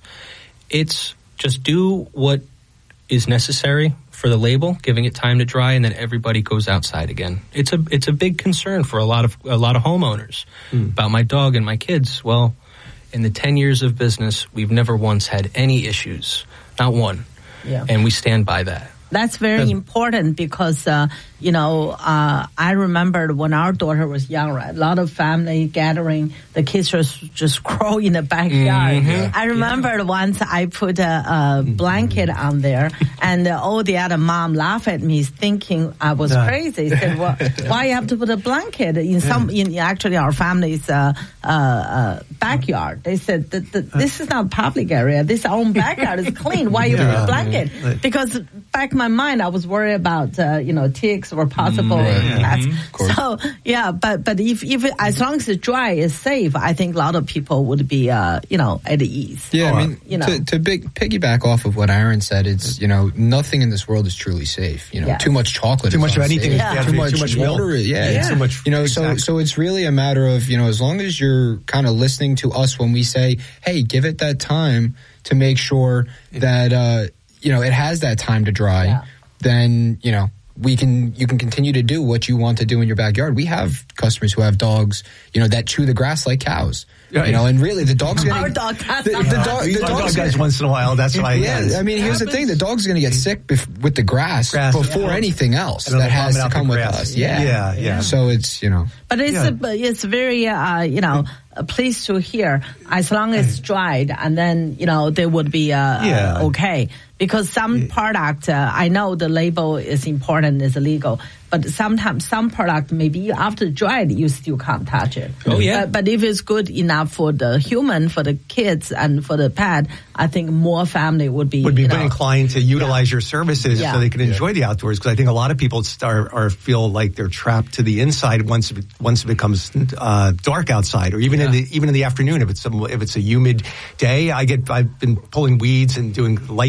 It's just do what is necessary for the label, giving it time to dry, and then everybody goes outside again. It's a it's a big concern for a lot of a lot of homeowners mm. about my dog and my kids. Well, in the ten years of business, we've never once had any issues, not one. Yeah. And we stand by that. That's very important because, uh, you know, uh, I remember when our daughter was young, right? A lot of family gathering, the kids just, just crawl in the backyard. Mm-hmm. I remember yeah. once I put a, a blanket on there, and uh, all the other mom laughed at me thinking I was yeah. crazy. They said, well, why you have to put a blanket in some, in actually our family's uh, uh, uh, backyard? They said, that, that this is not public area. This our own backyard is clean. Why you yeah. put a blanket? Yeah. Because back in my mind, I was worried about, uh, you know, ticks or possible mm, cats. Mm-hmm. So, yeah, but, but if, if it, as long as it's dry, it's safe, I think a lot of people would be, uh, you know, at ease. Yeah, or, I mean, you know. to, to big, piggyback off of what Aaron said, it's, you know, nothing in this world is truly safe. You know, yes. too much chocolate Too is much of anything. Yeah. Yeah. Too, much, too much water. milk. Yeah, yeah. Too much. You know, exactly. so, so it's really a matter of, you know, as long as you're kind of listening to us when we say, hey, give it that time to make sure that, uh, you know, it has that time to dry. Yeah. Then, you know, we can, you can continue to do what you want to do in your backyard. We have customers who have dogs, you know, that chew the grass like cows. Yeah, you know, and really, the dog's going to... Our dog has the, the, the dog, the dog guys once in a while, that's why... Yeah, yeah I mean, here's the thing. The dog's going to get sick bef- with the grass, grass before yeah. anything else that has to come with us. Yeah. yeah, yeah. So it's, you know... But it's yeah. a, it's very, uh, you know, pleased to hear, as long as it's dried, and then, you know, they would be uh, yeah. uh, okay. Because some product, uh, I know the label is important, is illegal, but sometimes some product, maybe after dried, you still can't touch it. Oh, yeah. But, but if it's good enough for the human, for the kids, and for the pet, I think more family would be... Would be you know, inclined to utilize yeah. your services yeah. so they can enjoy yeah. the outdoors. Because I think a lot of people start, or feel like they're trapped to the inside once it, once it becomes uh, dark outside, or even yeah. in the even in the afternoon. If it's some, if it's a humid day, I get I've been pulling weeds and doing light gardening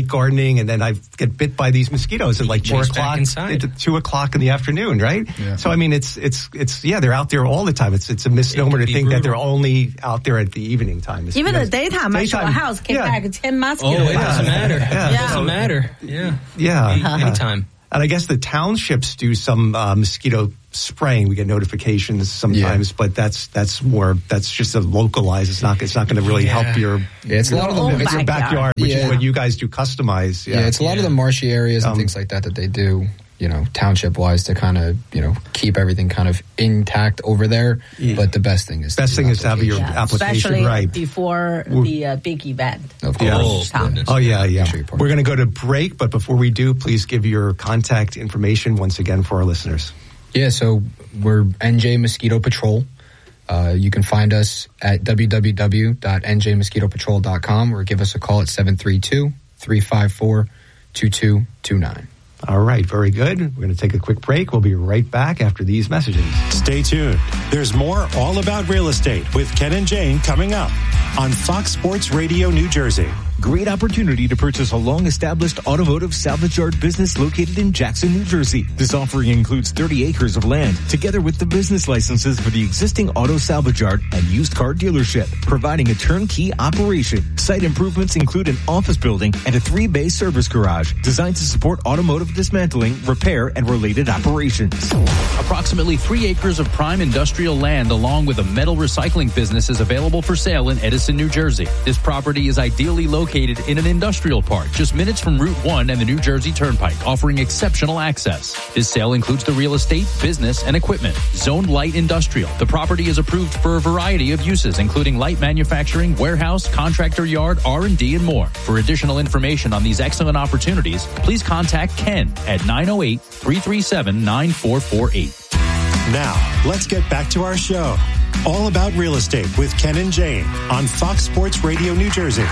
morning, and then I get bit by these mosquitoes at like four chase back o'clock, inside. at two o'clock in the afternoon, right? Yeah. So I mean, it's it's it's yeah, they're out there all the time. It's it's a misnomer to be think that brutal. they're only out there at the evening time. Even the Mosquitoes- daytime, I show a house, kick yeah. back ten mosquitoes. Oh, it doesn't matter. Yeah. It doesn't matter. Yeah. Yeah, Any- yeah. anytime. And I guess the townships do some uh, mosquito spraying. We get notifications sometimes, but that's that's more that's just a localized. It's not it's not going to really Yeah. help your Yeah, it's a lot of your, them- it's your backyard, which Yeah. is what you guys do customize. Yeah, Yeah, it's a lot of the marshy areas and Um, things like that that they do, you know, township wise to kind of, you know, keep everything kind of intact over there. But the best thing is best thing is to have your Yeah, application especially right. before the uh, big event. Of Yeah. course. Oh, yeah, yeah. We're going to go to break, but before we do, please give your contact information once again for our listeners. Yeah, so we're N J Mosquito Patrol. Uh, you can find us at w w w dot n j mosquito patrol dot com or give us a call at seven three two, three five four, two two two nine. All right, very good. We're going to take a quick break. We'll be right back after these messages. Stay tuned. There's more All About Real Estate with Ken and Jane coming up on Fox Sports Radio New Jersey. Great opportunity to purchase a long-established automotive salvage yard business located in Jackson, New Jersey. This offering includes thirty acres of land, together with the business licenses for the existing auto salvage yard and used car dealership, providing a turnkey operation. Site improvements include an office building and a three-bay service garage designed to support automotive dismantling, repair, and related operations. Approximately three acres of prime industrial land along with a metal recycling business is available for sale in Edison, New Jersey. This property is ideally located in an industrial park just minutes from Route one and the New Jersey Turnpike, offering exceptional access. This sale includes the real estate, business, and equipment. Zoned light industrial. The property is approved for a variety of uses, including light manufacturing, warehouse, contractor yard, R and D, and more. For additional information on these excellent opportunities, please contact Ken at nine oh eight, three three seven, nine four four eight. Now, let's get back to our show. All About Real Estate with Ken and Jane on Fox Sports Radio New Jersey.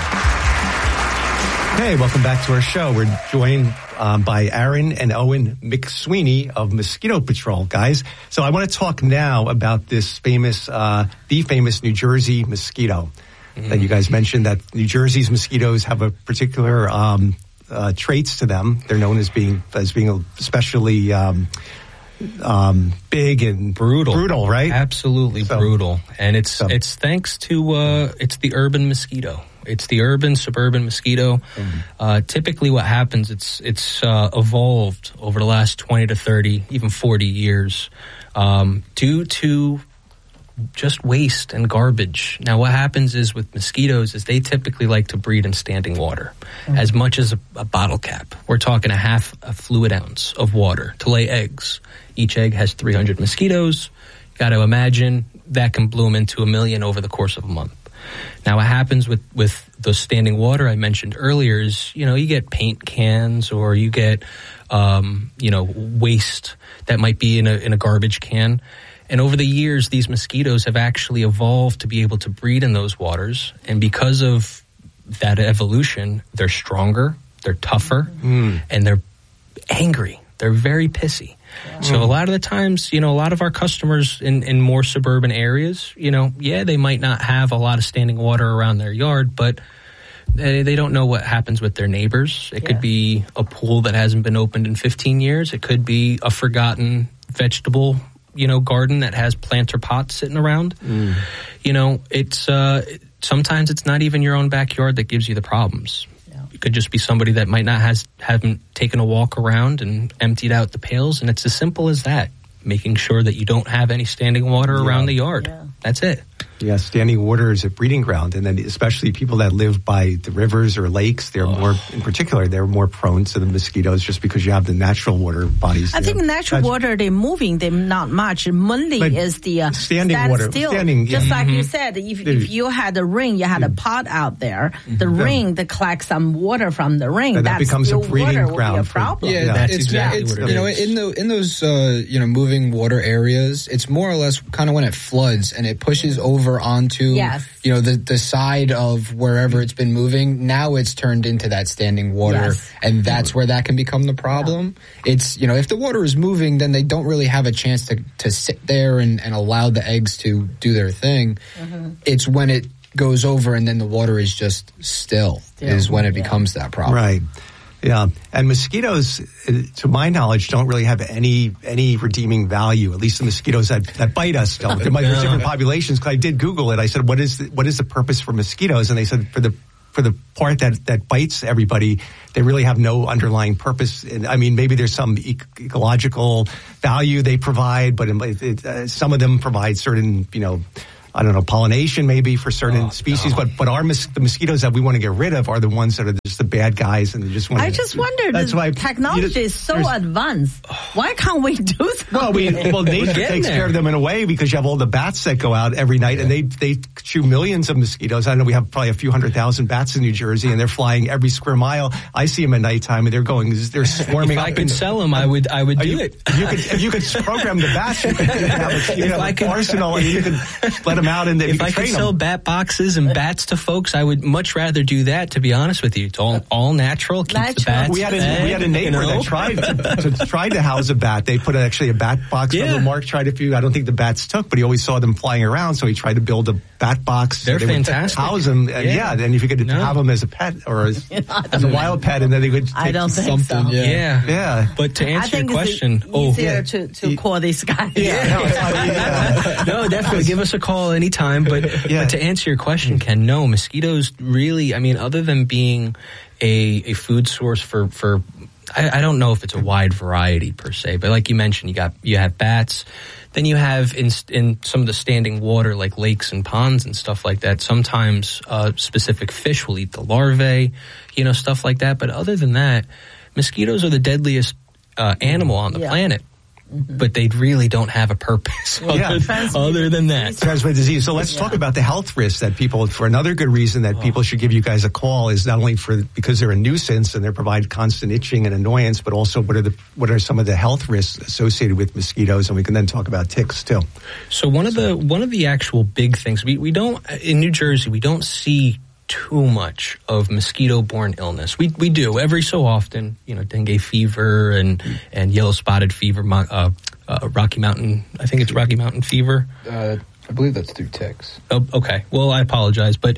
Hey, welcome back to our show. We're joined um, by Aaron and Owen McSweeney of Mosquito Patrol, guys. So I want to talk now about this famous, uh, the famous New Jersey mosquito mm. that you guys mentioned, that New Jersey's mosquitoes have a particular um, uh, traits to them. They're known as being as being especially um, um, big and brutal, brutal, right? Absolutely So- brutal, and it's so- it's thanks to uh, it's the urban mosquito. It's the urban suburban mosquito. Uh, typically, what happens it's it's uh, evolved over the last twenty to thirty, even forty years, um, due to just waste and garbage. Now, what happens is with mosquitoes is they typically like to breed in standing water, as much as a, a bottle cap. We're talking a half a fluid ounce of water to lay eggs. Each egg has three hundred mosquitoes. Got to imagine that can bloom into a million over the course of a month. Now, what happens with, with the standing water I mentioned earlier is, you know, you get paint cans or you get, um, you know, waste that might be in a in a garbage can. And over the years, these mosquitoes have actually evolved to be able to breed in those waters. And because of that evolution, they're stronger, they're tougher, Mm. and they're angry. They're very pissy. So a lot of the times, you know, a lot of our customers in, in more suburban areas, you know, yeah, they might not have a lot of standing water around their yard, but they, they don't know what happens with their neighbors. It could be a pool that hasn't been opened in fifteen years. It could be a forgotten vegetable, you know, garden that has planter pots sitting around. Mm. You know, it's uh, sometimes it's not even your own backyard that gives you the problems. It could just be somebody that might not has haven't taken a walk around and emptied out the pails, and it's as simple as that. Making sure that you don't have any standing water Yeah. around the yard. That's it. Yeah, standing water is a breeding ground, and then especially people that live by the rivers or lakes, they're more, in particular, they're more prone to the mosquitoes just because you have the natural water bodies. I there. think natural That's- water, they're moving them not much. Mainly But is the uh, standing stand water- still. standing, yeah. Just like you Mhm. said, if, The- if you had a ring, you had a pot out there, the Yeah. ring, the collect some water from the ring, And that that's becomes a still breeding water will be a ground for- problem. Yeah, That's it's, exactly it's, what it you know, is. in the in those uh, you know moving water areas, it's more or less kind of when it floods and it pushes over onto Yes. you know the the side of wherever it's been moving. Now it's turned into that standing water, Yes. and that's where that can become the problem. It's you know if the water is moving, then they don't really have a chance to to sit there and, and allow the eggs to do their thing. It's when it goes over and then the water is just still, Still, is when it yeah. becomes that problem. Right. Yeah, and mosquitoes, to my knowledge, don't really have any any redeeming value. At least the mosquitoes that, that bite us don't. There might be different populations. Because I did Google it. I said, "What is the, what is the purpose for mosquitoes?" And they said, "For the for the part that, that bites everybody, they really have no underlying purpose. And I mean, maybe there's some e- ecological value they provide, but it, it, uh, some of them provide certain, you know." I don't know, pollination maybe for certain oh, species, no. but but our mos- the mosquitoes that we want to get rid of are the ones that are just the bad guys, and they just want. I to, just wonder, that's the why technology you know, is so advanced. Why can't we do something? Well, we well nature takes there. care of them in a way because you have all the bats that go out every night, yeah. and they they chew millions of mosquitoes. I know we have probably a few hundred thousand bats in New Jersey, and they're flying every square mile. I see them at nighttime, and they're going, they're swarming. If up I could sell them, I would I would do you, it. If you could if you could program the bats, you could have a, you could have an arsenal, and you could let them out, and they if I could sell bat boxes and bats to folks, I would much rather do that. To be honest with you, it's all all natural. Keeps natural. the bats. We had a fed, we had a neighbor you know? that tried to, to tried to house a bat. They put actually a bat box. Yeah. Mark tried a few. I don't think the bats took, but he always saw them flying around, so he tried to build a bat box. They're so they fantastic. Would house them, and yeah, then if you could no. have them as a pet or as, as a wild pet, and then they would. Take I don't think something. so. Yeah. yeah, yeah. But to answer I think your question, it's oh, easier yeah. to to call these guys. Yeah, no, yeah. no, definitely give us a call anytime. But, yeah. but to answer your question, Ken, no, mosquitoes really. I mean, other than being a a food source for for. I, I don't know if it's a wide variety per se, but like you mentioned, you got you have bats. Then you have in in some of the standing water, like lakes and ponds and stuff like that. Sometimes uh, specific fish will eat the larvae, you know, stuff like that. But other than that, mosquitoes are the deadliest uh, animal on the yeah. planet. Mm-hmm. But they really don't have a purpose other, yeah. other than that. Transmitted disease. So let's yeah. talk about the health risks that people, for another good reason that oh. people should give you guys a call is not only for because they're a nuisance and they provide constant itching and annoyance, but also what are the what are some of the health risks associated with mosquitoes, and we can then talk about ticks too. So one of the one of the actual big things we we don't in New Jersey we don't see too much of mosquito-borne illness. We we do every so often, you know, dengue fever and and yellow spotted fever, uh, uh, Rocky Mountain. I think it's Rocky Mountain fever. Uh, I believe that's through ticks. Oh, okay. Well, I apologize, but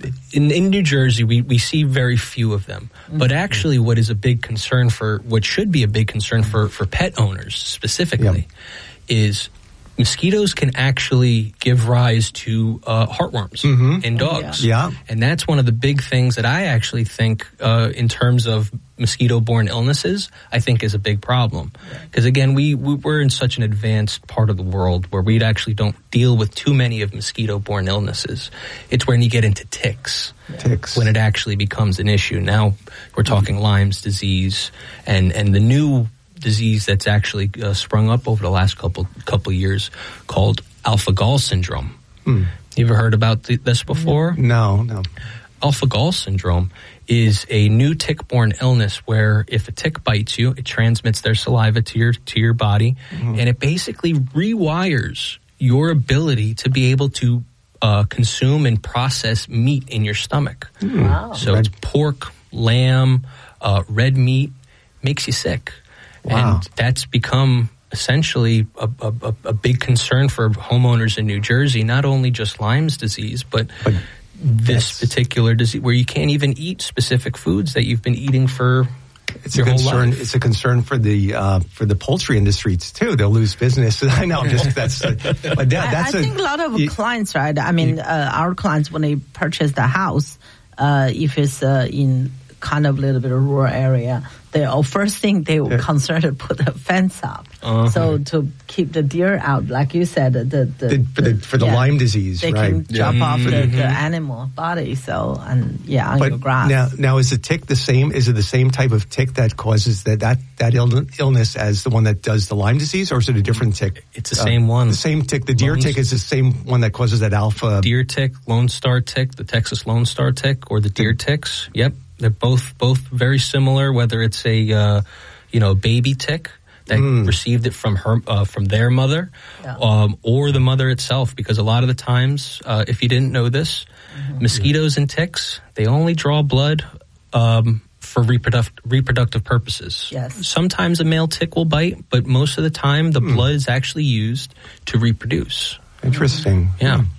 in in New Jersey, we we see very few of them. Mm-hmm. But actually, what is a big concern for what should be a big concern for for pet owners specifically yep. is. Mosquitoes can actually give rise to uh, heartworms mm-hmm. in dogs. Yeah. yeah. And that's one of the big things that I actually think uh, in terms of mosquito-borne illnesses, I think is a big problem. Because again, we, we, we're in such an advanced part of the world where we actually don't deal with too many of mosquito-borne illnesses. It's when you get into ticks. Yeah. Ticks. When it actually becomes an issue. Now we're talking mm-hmm. Lyme's disease and, and the new disease that's actually uh, sprung up over the last couple couple years called alpha-Gal syndrome. Hmm. You ever heard about th- this before? No, no. Alpha-Gal syndrome is a new tick-borne illness where if a tick bites you, it transmits their saliva to your to your body, mm-hmm. and it basically rewires your ability to be able to uh, consume and process meat in your stomach. Mm. Wow. So red. It's pork, lamb, uh, red meat, makes you sick. Wow. And that's become essentially a, a, a big concern for homeowners in New Jersey, not only just Lyme's disease, but, but this particular disease where you can't even eat specific foods that you've been eating for it's your a concern, whole life. It's a concern for the uh, for the poultry industry too. They'll lose business. I know, just that's. Uh, but that, that's I, I a, think a lot of you, clients, right? I mean, uh, our clients when they purchase the house, uh, if it's uh, in kind of a little bit of rural area, the oh, first thing they were yeah. concerned to put a fence up, uh-huh. so to keep the deer out, like you said, the, the, the for the, for the yeah, Lyme disease, they right? can chop yeah. off mm-hmm. the, the animal body. So and yeah, on but your grass. Now, now is the tick the same? Is it the same type of tick that causes that that that Ill- illness as the one that does the Lyme disease, or is it a different tick? It's the uh, same one. The same tick. The deer Lone tick is the same one that causes that alpha. Deer tick, Lone Star tick, the Texas Lone Star tick, or the deer ticks. Yep. They're both both very similar. Whether it's a uh, you know baby tick that mm. received it from her uh, from their mother, yeah. um, or the mother itself, because a lot of the times, uh, if you didn't know this, mm-hmm. mosquitoes and ticks they only draw blood um, for reproductive reproductive purposes. Yes. Sometimes a male tick will bite, but most of the time the mm. blood is actually used to reproduce. Interesting. Yeah. Mm.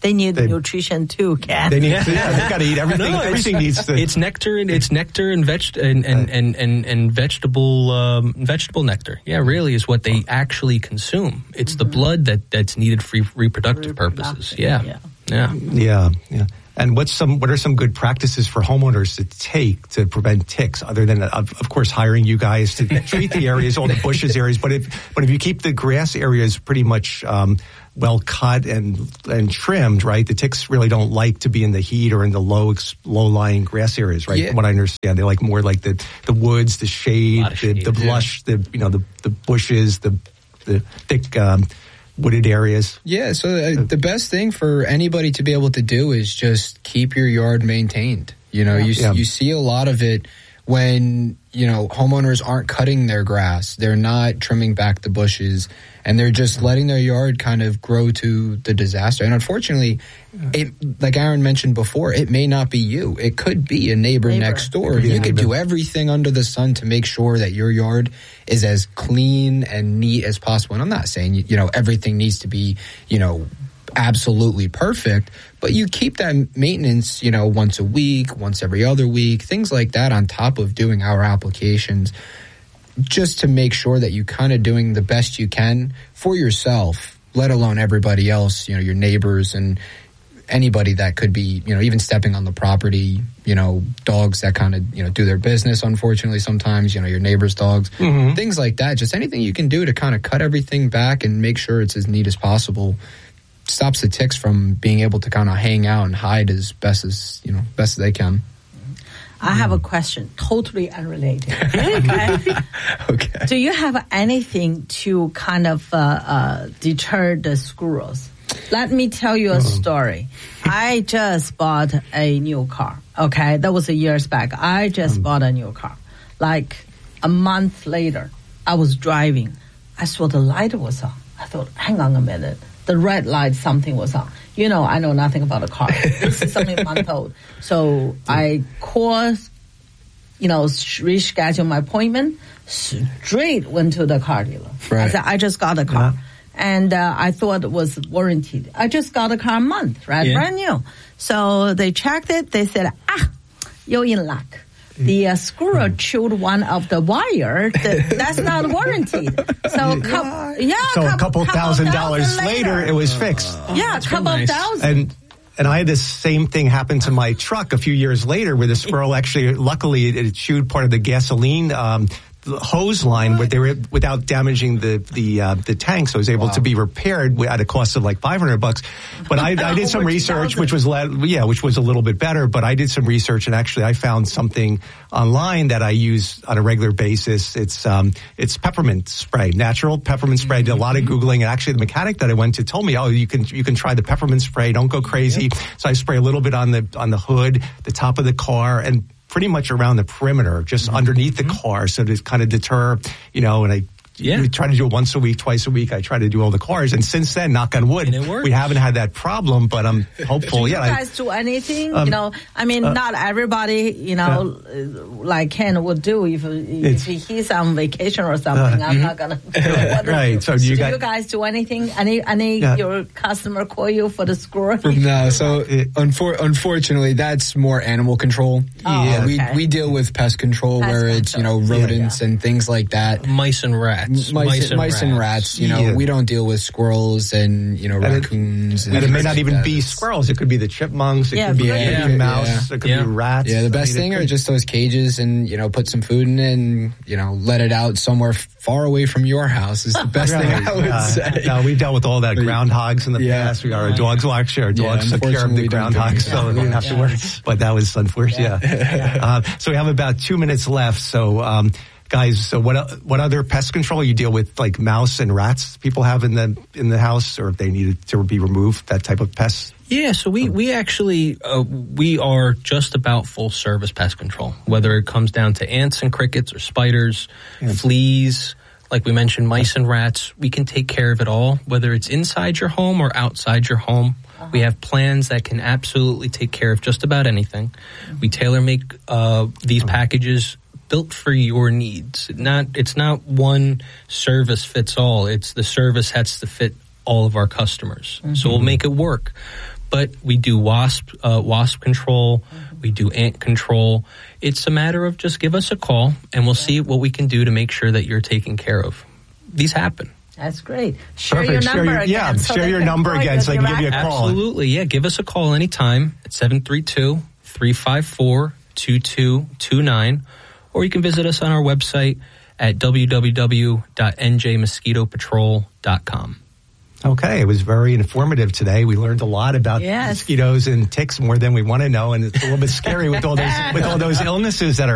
They need they, nutrition too, Ken. They need. Yeah, they've got to eat everything. No, everything needs to. It's nectar and it's nectar and veg and and and and, and vegetable um, vegetable nectar. Yeah, really is what they actually consume. It's mm-hmm. the blood that, that's needed for reproductive, reproductive purposes. Yeah. yeah, yeah, yeah, yeah. And what's some? What are some good practices for homeowners to take to prevent ticks? Other than, of, of course, hiring you guys to treat the areas, all the bushes areas. But if but if you keep the grass areas pretty much um, well cut and and trimmed, right? The ticks really don't like to be in the heat or in the low low lying grass areas, right? Yeah. From what I understand, they like more like the, the woods, the shade, the, shade, the blush, yeah. the you know the the bushes, the the thick. Um, wooded areas. Yeah, so uh, the best thing for anybody to be able to do is just keep your yard maintained. You know, yeah. you yeah. you see a lot of it when, you know, homeowners aren't cutting their grass, they're not trimming back the bushes, and they're just letting their yard kind of grow to the disaster. And unfortunately, it, like Aaron mentioned before, it may not be you. It could be a neighbor, neighbor. next door. You could do everything under the sun to make sure that your yard is as clean and neat as possible. And I'm not saying, you know, everything needs to be, you know, absolutely perfect, but you keep that maintenance, you know, once a week, once every other week, things like that on top of doing our applications, just to make sure that you kind of doing the best you can for yourself, let alone everybody else, you know, your neighbors and anybody that could be, you know, even stepping on the property, you know, dogs that kind of, you know, do their business, unfortunately, sometimes, you know, your neighbor's dogs, mm-hmm. things like that. Just anything you can do to kind of cut everything back and make sure it's as neat as possible stops the ticks from being able to kind of hang out and hide as best as, you know, best as they can. I have a question, totally unrelated. Okay. Okay. Do you have anything to kind of uh, uh, deter the squirrels? Let me tell you a story. I just bought a new car. Okay, that was a years back. I just um, bought a new car. Like a month later, I was driving. I saw the light was on. I thought, hang on a minute. The red light, something was on. You know, I know nothing about a car. This is only a month old. So I called, you know, rescheduled my appointment, straight went to the car dealer. Right. I said, I just got a car. Yeah. And uh, I thought it was warranted. I just got a car a month, right? Yeah. Brand new. So they checked it. They said, ah, you're in luck. The uh, squirrel chewed one of the wire. That, that's not warranted. So, co- yeah, so couple, a couple thousand dollars later, later, it was fixed. Oh, yeah, a couple nice. thousand. And and I had this same thing happen to my truck a few years later, where the squirrel actually, luckily, it, it chewed part of the gasoline um, hose line, where they were without damaging the the uh, the tank, so it was able wow. to be repaired at a cost of like five hundred bucks. But I, I did some research, which was yeah, which was a little bit better. But I did some research, and actually I found something online that I use on a regular basis. It's um it's peppermint spray, natural peppermint spray. I did a lot of googling, and actually the mechanic that I went to told me, oh, you can you can try the peppermint spray. Don't go crazy. So I spray a little bit on the on the hood, the top of the car, and pretty much around the perimeter, just mm-hmm. underneath the car, so to kind of deter, you know, and I yeah. we try to do it once a week, twice a week. I try to do all the cars, and since then, knock on wood, we haven't had that problem, but I'm hopeful. Do yeah, you guys I, do anything? Um, you know, I mean, uh, not everybody, you know, uh, like Ken would do if, if he's on vacation or something. Uh, I'm mm-hmm. not going to do Right. So do you, do guys, you guys do anything? Any, any yeah. your customer call you for the squirrel? No, so it, unfor- unfortunately, that's more animal control. Oh, yeah, okay. we we deal with pest control pest where control. It's, you know, rodents yeah, yeah. and things like that. Mice and rats. Mice, mice and Mice and rats, you know, yeah. we don't deal with squirrels and, you know, and raccoons. It, and, and it may not even like be squirrels. It could be the chipmunks. It yeah, could be yeah, a yeah, mouse. Yeah. It could yeah. be rats. Yeah, the best I mean, thing are just those cages and, you know, put some food in it and, you know, let it out somewhere far away from your house is the best right. thing I would yeah. say. No, we've dealt with all that groundhogs in the yeah. past. We got our dogs, well, actually, our dogs yeah, took care of the groundhogs, so we didn't have yeah. to worry. But that was unfortunate. Yeah. uh, so we have about two minutes left. So, um, guys, so what what other pest control you deal with, like mouse and rats people have in the in the house, or if they needed to be removed, that type of pest? Yeah, so we we actually uh, we are just about full service pest control, whether it comes down to ants and crickets or spiders, yeah. fleas. Like we mentioned, mice and rats, we can take care of it all, whether it's inside your home or outside your home. Uh-huh. We have plans that can absolutely take care of just about anything. Mm-hmm. We tailor make uh, these uh-huh. packages built for your needs. Not it's not one service fits all. It's the service has to fit all of our customers. Mm-hmm. So we'll make it work. but we do wasp uh, wasp control. We do ant control. It's a matter of just give us a call, and we'll see what we can do to make sure that you're taken care of. These happen. That's great. Share Perfect. your Share number your- again. yeah, so share they your can number call again so they can give you a direct. call. Absolutely, yeah. Give us a call anytime at seven three two, three five four, two two two nine, or you can visit us on our website at w w w dot n j mosquito patrol dot com. Okay, it was very informative today. We learned a lot about Yes. mosquitoes and ticks more than we want to know, and it's a little bit scary with all those with all those illnesses that are